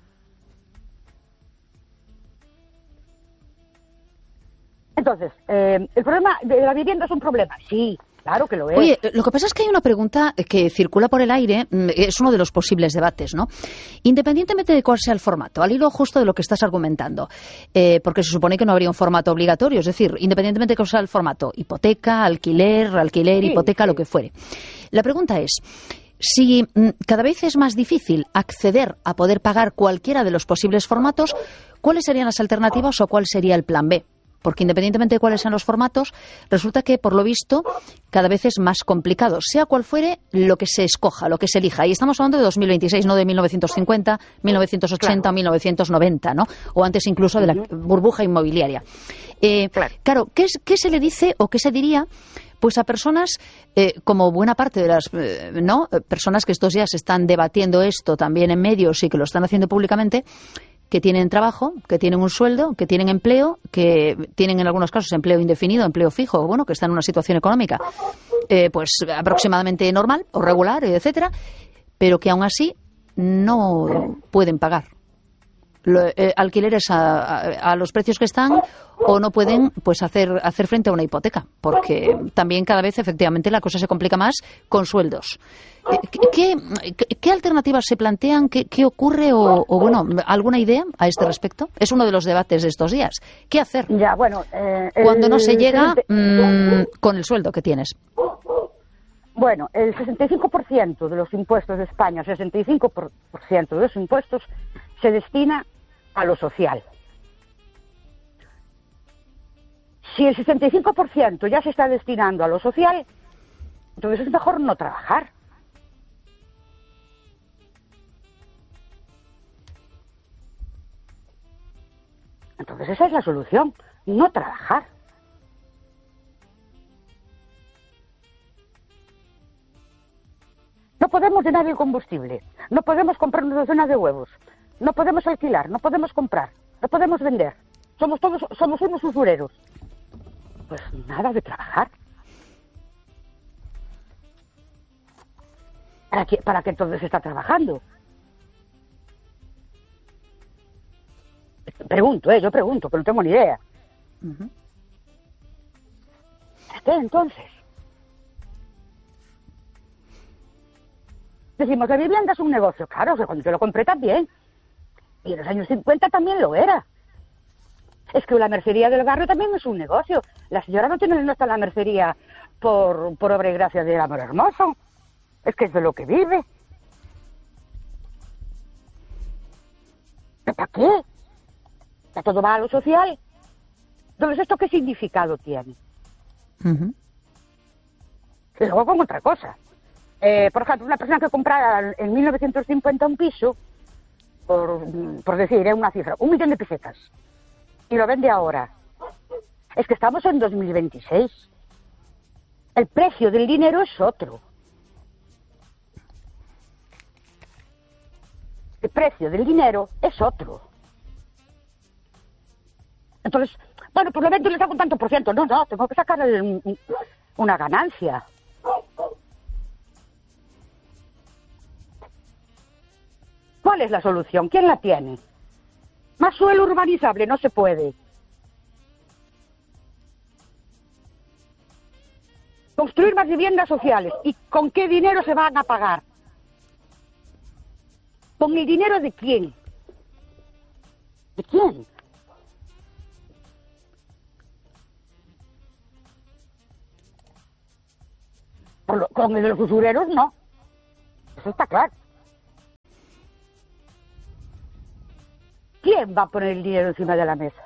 Entonces, eh, ¿el problema de la vivienda es un problema? Sí, claro que lo es. Oye, lo que pasa es que hay una pregunta que circula por el aire, es uno de los posibles debates, ¿no? Independientemente de cuál sea el formato, al hilo justo de lo que estás argumentando, eh, porque se supone que no habría un formato obligatorio, es decir, independientemente de cuál sea el formato, hipoteca, alquiler, alquiler, sí, hipoteca, sí. Lo que fuere. La pregunta es, si mm, cada vez es más difícil acceder a poder pagar cualquiera de los posibles formatos, ¿cuáles serían las alternativas o cuál sería el plan B? Porque independientemente de cuáles sean los formatos, resulta que, por lo visto, cada vez es más complicado, sea cual fuere lo que se escoja, lo que se elija. Y estamos hablando de dos mil veintiséis, no de mil novecientos cincuenta, mil novecientos ochenta, claro. mil novecientos noventa, ¿no? O antes incluso de la burbuja inmobiliaria. Eh, claro, claro ¿qué, es, ¿qué se le dice o qué se diría pues a personas, eh, como buena parte de las eh, no personas que estos días están debatiendo esto también en medios y que lo están haciendo públicamente, que tienen trabajo, que tienen un sueldo, que tienen empleo, que tienen en algunos casos empleo indefinido, empleo fijo, bueno, que están en una situación económica eh, pues aproximadamente normal o regular, etcétera, pero que aún así no pueden pagar Lo, eh, alquileres a, a, a los precios que están, o no pueden pues hacer hacer frente a una hipoteca, porque también cada vez efectivamente la cosa se complica más con sueldos. ¿Qué, qué, qué alternativas se plantean? ¿Qué, qué ocurre? O, o, bueno, ¿alguna idea a este respecto? Es uno de los debates de estos días. ¿Qué hacer ya, bueno, eh, cuando el, no se llega el, mmm, con el sueldo que tienes? Bueno, el sesenta y cinco por ciento de los impuestos de España, el sesenta y cinco por ciento de los impuestos se destina a lo social. Si el sesenta y cinco por ciento ya se está destinando a lo social, entonces es mejor no trabajar. Entonces esa es la solución, no trabajar. No podemos llenar el combustible, no podemos comprar una docena de huevos, no podemos alquilar, no podemos comprar, no podemos vender. Somos todos, somos unos usureros. Pues nada de trabajar. ¿Para qué, para qué entonces se está trabajando? Pregunto, ¿eh? Yo pregunto, que no tengo ni idea. Uh-huh. ¿Para qué entonces? Decimos, la vivienda es un negocio. Claro, o sea, cuando yo lo compré también. Y en los años cincuenta también lo era. Es que la mercería del barrio también es un negocio. La señora no tiene no está en la mercería por, por obra y gracia del amor hermoso. Es que es de lo que vive. ¿Para qué? ¿Ya todo va a lo social? Entonces, ¿esto qué significado tiene? Uh-huh. Y luego con otra cosa. Eh, por ejemplo, una persona que comprara en mil novecientos cincuenta un piso, por, por decir, eh, una cifra, un millón de pesetas, y lo vende ahora. Es que estamos en dos mil veintiséis. El precio del dinero es otro. El precio del dinero es otro. Entonces, bueno, pues lo vendo y le saco un tanto por ciento. No, no, tengo que sacar el, una ganancia. ¿Cuál es la solución? ¿Quién la tiene? Más suelo urbanizable no se puede. construir más viviendas sociales. ¿Y con qué dinero se van a pagar? ¿Con el dinero de quién? ¿De quién? Por lo, con el de los usureros, no. Eso está claro. ¿Quién va a poner el dinero encima de la mesa?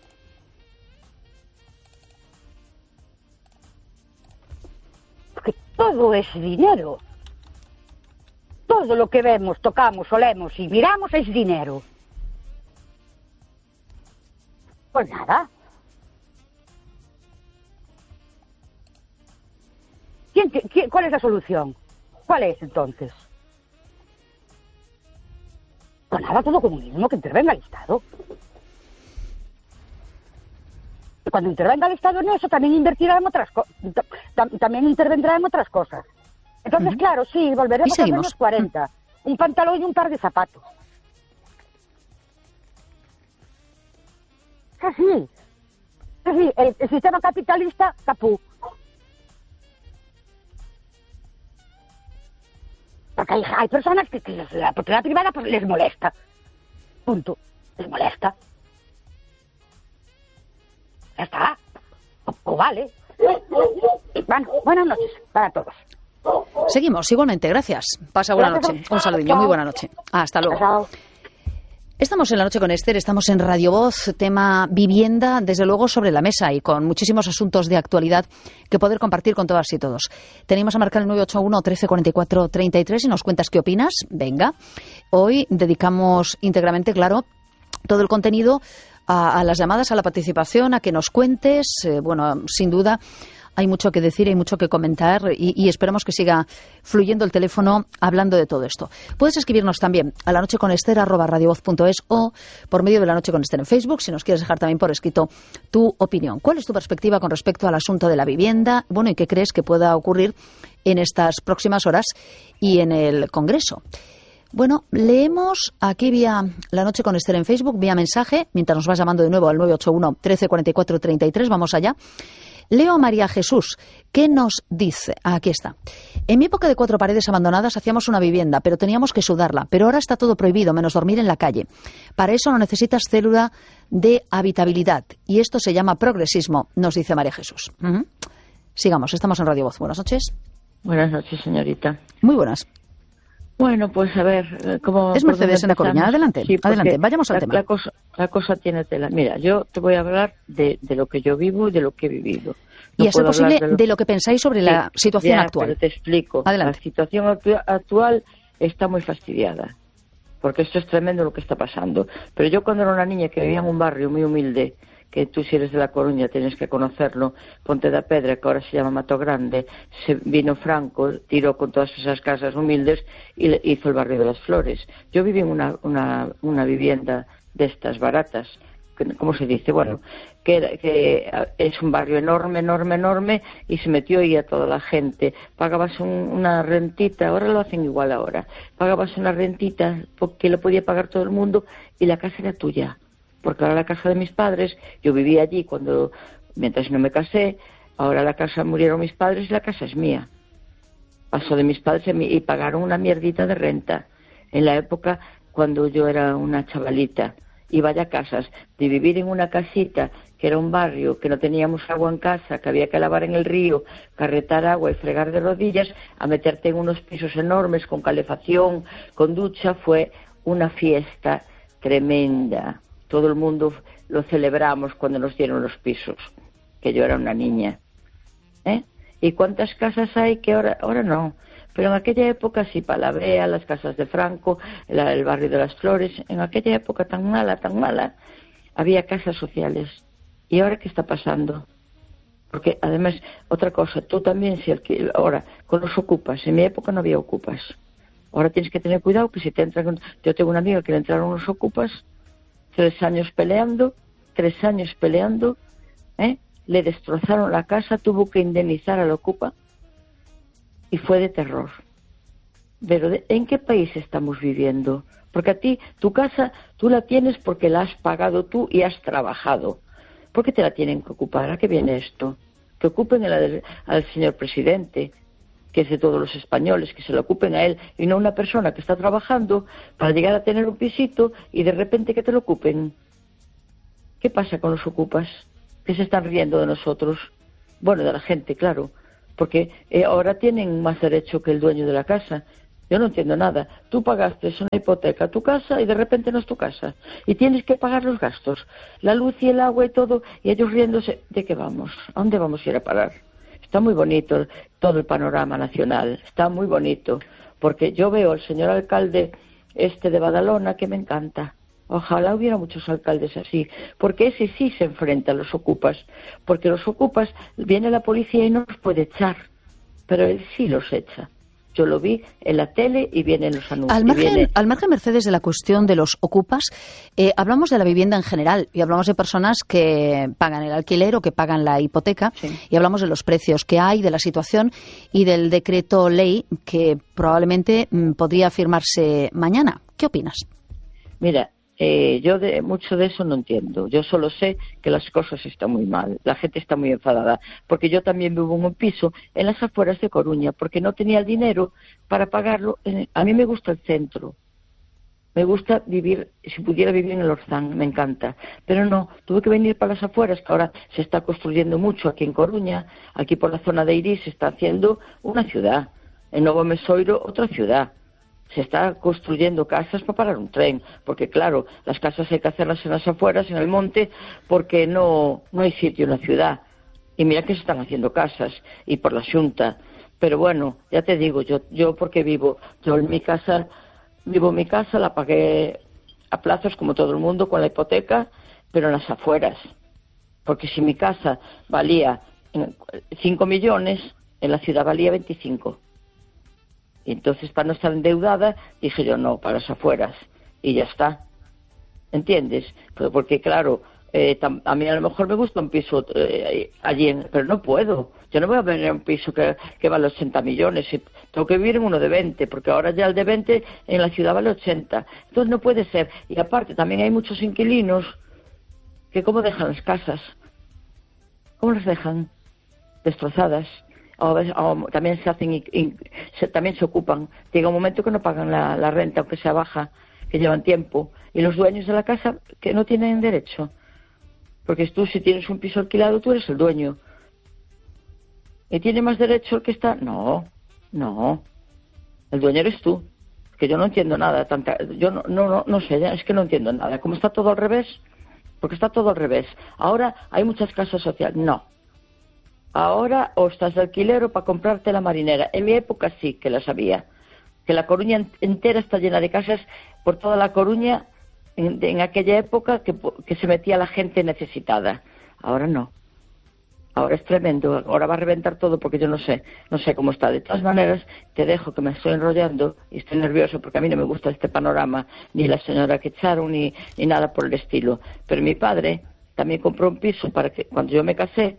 Porque todo es dinero. Todo lo que vemos, tocamos, olemos y miramos es dinero. Pues nada. ¿Quién, quién, ¿Cuál es la solución? ¿Cuál es entonces? Pues nada, todo comunismo, que intervenga el Estado. Y cuando intervenga el Estado en eso, también invertirá en otras cosas. También intervendrá en otras cosas. Entonces, uh-huh. claro, sí, volveremos a los años cuarenta. Un pantalón y un par de zapatos. Es así. Es así. El, el sistema capitalista, capú. Porque hay, hay personas que, que la propiedad privada pues, les molesta. Punto. Les molesta. Ya está. O, o vale. Bueno, buenas noches para todos. Seguimos, igualmente, gracias. Pasa buena noche. Un saludillo, muy buena noche. Hasta luego. Estamos en La Noche con Esther, estamos en Radio Voz, tema vivienda, desde luego sobre la mesa y con muchísimos asuntos de actualidad que poder compartir con todas y todos. Tenemos a marcar el nueve ocho uno, trece cuarenta y cuatro, treinta y tres y nos cuentas qué opinas. Venga, hoy dedicamos íntegramente, claro, todo el contenido a, a las llamadas, a la participación, a que nos cuentes. Eh, bueno, sin duda hay mucho que decir, hay mucho que comentar y, y esperamos que siga fluyendo el teléfono hablando de todo esto. Puedes escribirnos también a la noche con Esther arroba radiovoz punto es o por medio de La Noche con Esther en Facebook, si nos quieres dejar también por escrito tu opinión. ¿Cuál es tu perspectiva con respecto al asunto de la vivienda? Bueno, ¿y qué crees que pueda ocurrir en estas próximas horas y en el Congreso? Bueno, leemos aquí vía La Noche con Esther en Facebook, vía mensaje, mientras nos vas llamando de nuevo al nueve ocho uno, trece cuarenta y cuatro, treinta y tres, vamos allá. Leo a María Jesús, ¿qué nos dice? Aquí está. En mi época de cuatro paredes abandonadas hacíamos una vivienda, pero teníamos que sudarla. Pero ahora está todo prohibido, menos dormir en la calle. Para eso no necesitas célula de habitabilidad. Y esto se llama progresismo, nos dice María Jesús. Uh-huh. Sigamos, estamos en Radio Voz. Buenas noches. Buenas noches, señorita. Muy buenas. Bueno, pues a ver, ¿cómo... Es Mercedes en La Coruña. Adelante, sí, adelante, vayamos al la, tema. La cosa, la cosa tiene tela. Mira, yo te voy a hablar de, de lo que yo vivo y de lo que he vivido. No y a ser posible de lo... de lo que pensáis sobre sí, la situación ya, actual. Pero te explico. Adelante. La situación actu- actual está muy fastidiada, porque esto es tremendo lo que está pasando. Pero yo cuando era una niña que vivía en un barrio muy humilde, que tú si eres de La Coruña tienes que conocerlo, Ponte da Pedra, que ahora se llama Mato Grande, se vino Franco, tiró con todas esas casas humildes y le hizo el barrio de las Flores. Yo viví en una, una, una vivienda de estas baratas, ¿cómo se dice? Bueno, que, era, que es un barrio enorme, enorme, enorme, y se metió ahí a toda la gente. Pagabas un, una rentita, ahora lo hacen igual ahora, pagabas una rentita porque lo podía pagar todo el mundo y la casa era tuya. Porque ahora la casa de mis padres, yo vivía allí cuando, mientras no me casé, ahora la casa murieron mis padres y la casa es mía. Pasó de mis padres y pagaron una mierdita de renta. En la época cuando yo era una chavalita, y vaya casas, de vivir en una casita que era un barrio, que no teníamos agua en casa, que había que lavar en el río, carretar agua y fregar de rodillas, a meterte en unos pisos enormes con calefacción, con ducha, fue una fiesta tremenda. Todo el mundo lo celebramos cuando nos dieron los pisos, que yo era una niña. ¿Eh? ¿Y cuántas casas hay que ahora, ahora no? Pero en aquella época sí, Palavea, las casas de Franco, el, el barrio de las Flores, en aquella época tan mala, tan mala, había casas sociales. ¿Y ahora qué está pasando? Porque además, otra cosa, tú también, si alquil, ahora, con los ocupas, en mi época no había ocupas. Ahora tienes que tener cuidado que si te entran, yo tengo una amiga que le entraron los ocupas, tres años peleando, tres años peleando, ¿eh? Le destrozaron la casa, tuvo que indemnizar al ocupa y fue de terror. Pero ¿de, ¿en qué país estamos viviendo? Porque a ti, tu casa, tú la tienes porque la has pagado tú y has trabajado. ¿Por qué te la tienen que ocupar? ¿A qué viene esto? que ocupen a la del, al señor presidente, que es de todos los españoles, que se lo ocupen a él y no a una persona que está trabajando para llegar a tener un pisito y de repente que te lo ocupen. ¿Qué pasa con los ocupas? Que se están riendo de nosotros. Bueno, de la gente, claro, porque eh, ahora tienen más derecho que el dueño de la casa. Yo no entiendo nada. Tú pagaste una hipoteca a tu casa y de repente no es tu casa. Y tienes que pagar los gastos, la luz y el agua y todo, y ellos riéndose. ¿De qué vamos? ¿A dónde vamos a ir a parar? Está muy bonito todo el panorama nacional, está muy bonito, porque yo veo al señor alcalde este de Badalona que me encanta. Ojalá hubiera muchos alcaldes así, porque ese sí se enfrenta a los ocupas, porque los ocupas, viene la policía y no los puede echar, pero él sí los echa. Yo lo vi en la tele y vienen los anuncios. Al margen, viene... al margen, Mercedes, de la cuestión de los ocupas, eh, hablamos de la vivienda en general y hablamos de personas que pagan el alquiler o que pagan la hipoteca, sí. Y hablamos de los precios que hay, de la situación y del decreto ley que probablemente mm, podría firmarse mañana. ¿Qué opinas? Mira, Eh, yo de mucho de eso no entiendo. Yo solo sé que las cosas están muy mal. La gente está muy enfadada. Porque yo también vivo en un piso en las afueras de Coruña, porque no tenía el dinero para pagarlo. A mí me gusta el centro. Me gusta vivir, si pudiera vivir en el Orzán, me encanta. Pero no, tuve que venir para las afueras, que ahora se está construyendo mucho aquí en Coruña. Aquí por la zona de Iris se está haciendo una ciudad. En Novo Mesoiro, otra ciudad. Se está construyendo casas para parar un tren, porque claro, las casas hay que hacerlas en las afueras, en el monte, porque no, no hay sitio en la ciudad. Y mira que se están haciendo casas, y por la Xunta. Pero bueno, ya te digo, yo yo porque vivo, yo en mi casa, vivo en mi casa, la pagué a plazos como todo el mundo con la hipoteca, pero en las afueras. Porque si mi casa valía cinco millones, en la ciudad valía veinticinco. Y entonces, para no estar endeudada, dije yo, no, para las afueras. Y ya está. ¿Entiendes? Pero porque, claro, eh, tam, a mí a lo mejor me gusta un piso eh, allí, en, pero no puedo. Yo no voy a venir a un piso que, que vale ochenta millones. Y tengo que vivir en uno de veinte, porque ahora ya el de veinte en la ciudad vale ochenta. Entonces no puede ser. Y aparte, también hay muchos inquilinos que ¿cómo dejan las casas? ¿Cómo las dejan? Destrozadas. O, o también se hacen y, y se, también se ocupan. Llega un momento que no pagan la, la renta, aunque sea baja, que llevan tiempo. Y los dueños de la casa que no tienen derecho. Porque tú, si tienes un piso alquilado, tú eres el dueño. ¿Y tiene más derecho el que está? No, no. El dueño eres tú. Que yo no entiendo nada. Tanta, yo no, no, no, no sé, es que no entiendo nada. ¿Cómo está todo al revés? Porque está todo al revés. Ahora hay muchas casas sociales. No. Ahora o estás de alquiler o para comprarte la marinera. En mi época sí que las había. Que la Coruña entera está llena de casas por toda la Coruña en, en aquella época que, que se metía la gente necesitada. Ahora no. Ahora es tremendo. Ahora va a reventar todo porque yo no sé. No sé cómo está. De todas maneras, te dejo que me estoy enrollando y estoy nervioso porque a mí no me gusta este panorama, ni la señora que echaron, ni, ni nada por el estilo. Pero mi padre también compró un piso para que cuando yo me casé.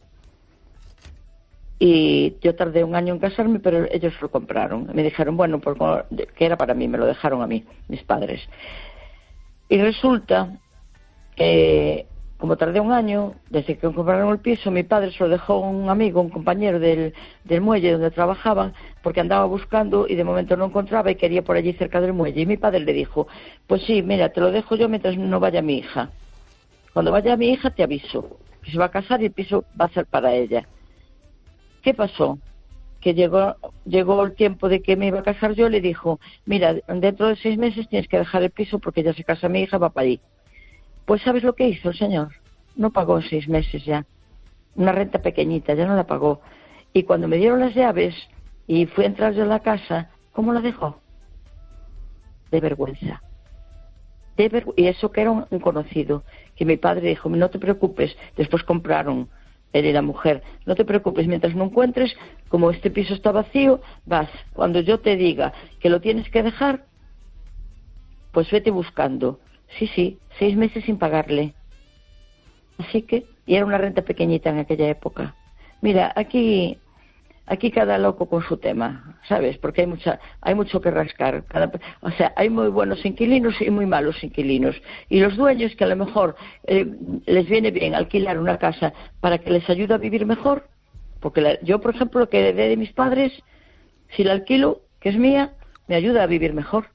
Y yo tardé un año en casarme, pero ellos lo compraron. Me dijeron, bueno, pues, que era para mí, me lo dejaron a mí, mis padres. Y resulta que, como tardé un año, desde que compraron el piso, mi padre se lo dejó a un amigo, un compañero del, del muelle donde trabajaban, porque andaba buscando y de momento no encontraba y quería por allí cerca del muelle. Y mi padre le dijo, pues sí, mira, te lo dejo yo mientras no vaya mi hija. Cuando vaya mi hija te aviso, que se va a casar y el piso va a ser para ella. ¿Qué pasó? Que llegó llegó el tiempo de que me iba a casar yo y le dijo, mira, dentro de seis meses tienes que dejar el piso porque ya se casa mi hija, va para allí. Pues ¿sabes lo que hizo el señor? No pagó en seis meses ya. Una renta pequeñita, ya no la pagó. Y cuando me dieron las llaves y fui a entrar yo en la casa, ¿cómo la dejó? De vergüenza. De vergü- y eso que era un, un conocido, que mi padre dijo, no te preocupes, después compraron. Él y la mujer, no te preocupes, mientras no encuentres, como este piso está vacío, vas, cuando yo te diga que lo tienes que dejar, pues vete buscando. Sí, sí, seis meses sin pagarle. Así que, y era una renta pequeñita en aquella época. Mira, aquí, aquí cada loco con su tema, ¿sabes? Porque hay mucha, hay mucho que rascar. Cada, o sea, hay muy buenos inquilinos y muy malos inquilinos. Y los dueños que a lo mejor eh, les viene bien alquilar una casa para que les ayude a vivir mejor, Porque la, yo, por ejemplo, lo que heredé de mis padres, si la alquilo, que es mía, me ayuda a vivir mejor.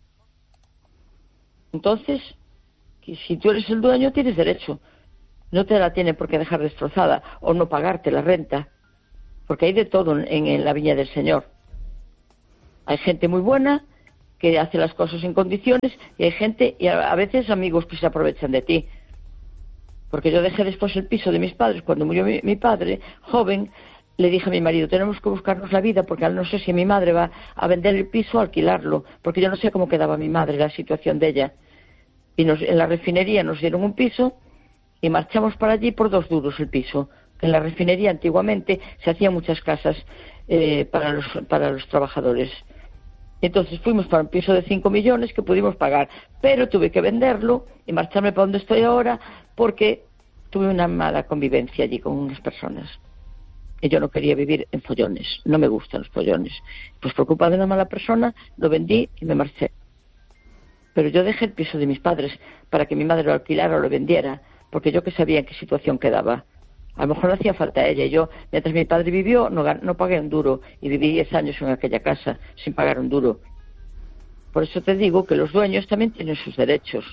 Entonces, si tú eres el dueño, tienes derecho. No te la tienen por qué dejar destrozada o no pagarte la renta. Porque hay de todo en, en la viña del Señor. Hay gente muy buena que hace las cosas en condiciones y hay gente, y a, a veces amigos que se aprovechan de ti. Porque yo dejé después el piso de mis padres. Cuando murió mi, mi padre, joven, le dije a mi marido, tenemos que buscarnos la vida porque no sé si mi madre va a vender el piso o alquilarlo, porque yo no sé cómo quedaba mi madre, la situación de ella. Y nos, en la refinería nos dieron un piso y marchamos para allí por dos duros el piso. En la refinería antiguamente se hacían muchas casas eh, para los, para los trabajadores. Entonces fuimos para un piso de cinco millones que pudimos pagar, pero tuve que venderlo y marcharme para donde estoy ahora porque tuve una mala convivencia allí con unas personas. Y yo no quería vivir en follones, no me gustan los follones. Pues por culpa de una mala persona lo vendí y me marché. Pero yo dejé el piso de mis padres para que mi madre lo alquilara o lo vendiera, porque yo que sabía en qué situación quedaba. A lo mejor no hacía falta a ella. Y yo, mientras mi padre vivió, no, no pagué un duro. Y viví diez años en aquella casa sin pagar un duro. Por eso te digo que los dueños también tienen sus derechos.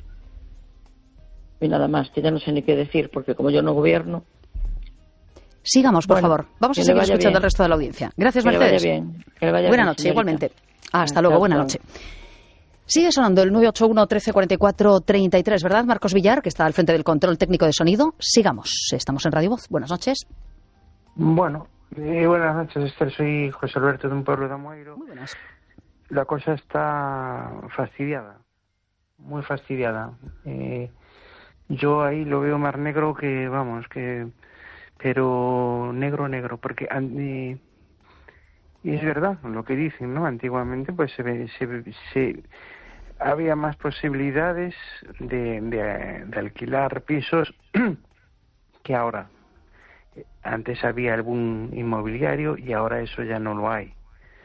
Y nada más, que ya no sé ni qué decir, porque como yo no gobierno... Sigamos, por bueno, favor. Vamos a seguir escuchando al resto de la audiencia. Gracias, que Mercedes. Le vaya bien. Que le vaya buena bien, noche, señorita. igualmente. Hasta Hasta luego, buena luego. noche. Sigue sonando el nueve ocho uno, trece cuarenta y cuatro, treinta y tres, ¿verdad, Marcos Villar, que está al frente del control técnico de sonido? Sigamos. Estamos en Radio Voz. Buenas noches. Bueno, eh, buenas noches, Esther. Soy José Alberto de un pueblo de Amoeiro. Muy buenas. La cosa está fastidiada, muy fastidiada. Eh, yo ahí lo veo más negro que, vamos, que... Pero negro, negro, porque... Eh, y es verdad lo que dicen, ¿no? Antiguamente, pues se, se, se había más posibilidades de, de, de alquilar pisos que ahora. Antes había algún inmobiliario y ahora eso ya no lo hay.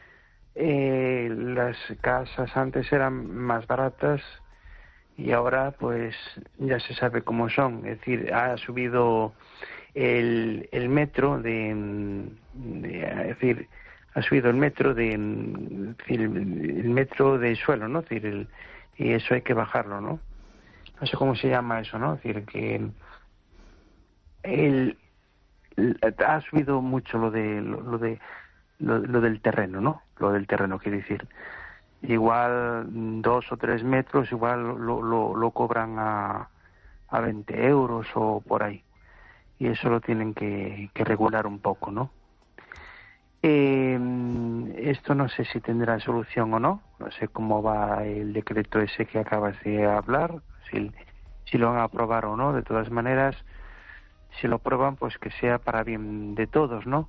Eh, las casas antes eran más baratas y ahora pues ya se sabe cómo son. Es decir, ha subido el, el metro de, de... Es decir, ha subido el metro de... El, el metro de suelo, ¿no? Es decir, el, y eso hay que bajarlo, ¿no? No sé cómo se llama eso, ¿no? Es decir, que el... ha subido mucho lo de lo, lo de lo, lo del terreno, ¿no? Lo del terreno, quiere decir, igual dos o tres metros igual lo, lo, lo cobran a, a veinte euros o por ahí, y eso lo tienen que, que regular un poco, ¿no? Eh, esto no sé si tendrá solución o no, no sé cómo va el decreto ese que acabas de hablar, si, si lo van a aprobar o no. De todas maneras, si lo aprueban, pues que sea para bien de todos, ¿no?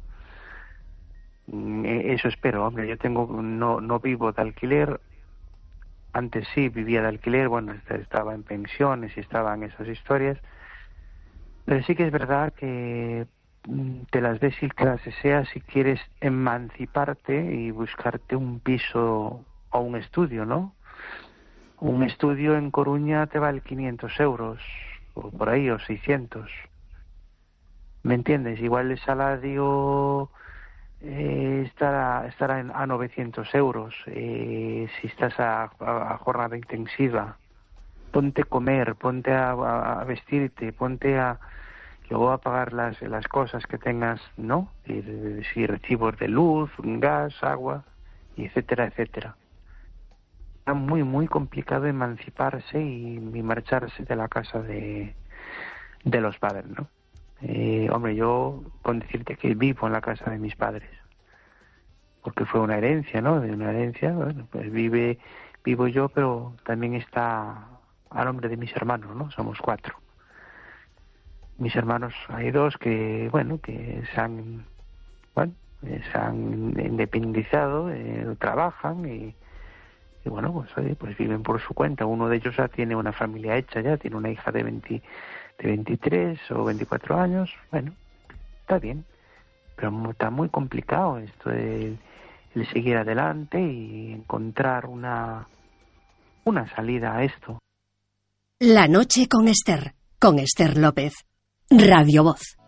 Eso espero, hombre. Yo tengo, no, no vivo de alquiler. Antes sí vivía de alquiler, bueno, estaba en pensiones y estaba en esas historias. Pero sí que es verdad que te las ves y que las deseas si quieres emanciparte y buscarte un piso o un estudio, ¿no? Un estudio en Coruña te vale quinientos euros, o por ahí, o seiscientos. ¿Me entiendes? Igual el salario eh, estará, estará en, a novecientos euros eh, si estás a, a, a jornada intensiva. Ponte a comer, ponte a, a vestirte, ponte a... Luego a pagar las, las cosas que tengas, ¿no? Si, si recibos de luz, gas, agua, y etcétera, etcétera. Está muy, muy complicado emanciparse y, y marcharse de la casa de, de los padres, ¿no? Eh, hombre, yo puedo decirte que vivo en la casa de mis padres, porque fue una herencia, ¿no? De una herencia, bueno, pues vive, vivo yo, pero también está a nombre de mis hermanos, ¿no? Somos cuatro. Mis hermanos, hay dos que, bueno, que se han, bueno, se han independizado, eh, trabajan y, y bueno, pues oye, pues viven por su cuenta. Uno de ellos ya tiene una familia hecha, ya tiene una hija de veinte, de veintitrés o veinticuatro años. Bueno, está bien, pero está muy complicado esto de, de seguir adelante y encontrar una una salida a esto. La noche con Esther, con Esther López. Radio Voz.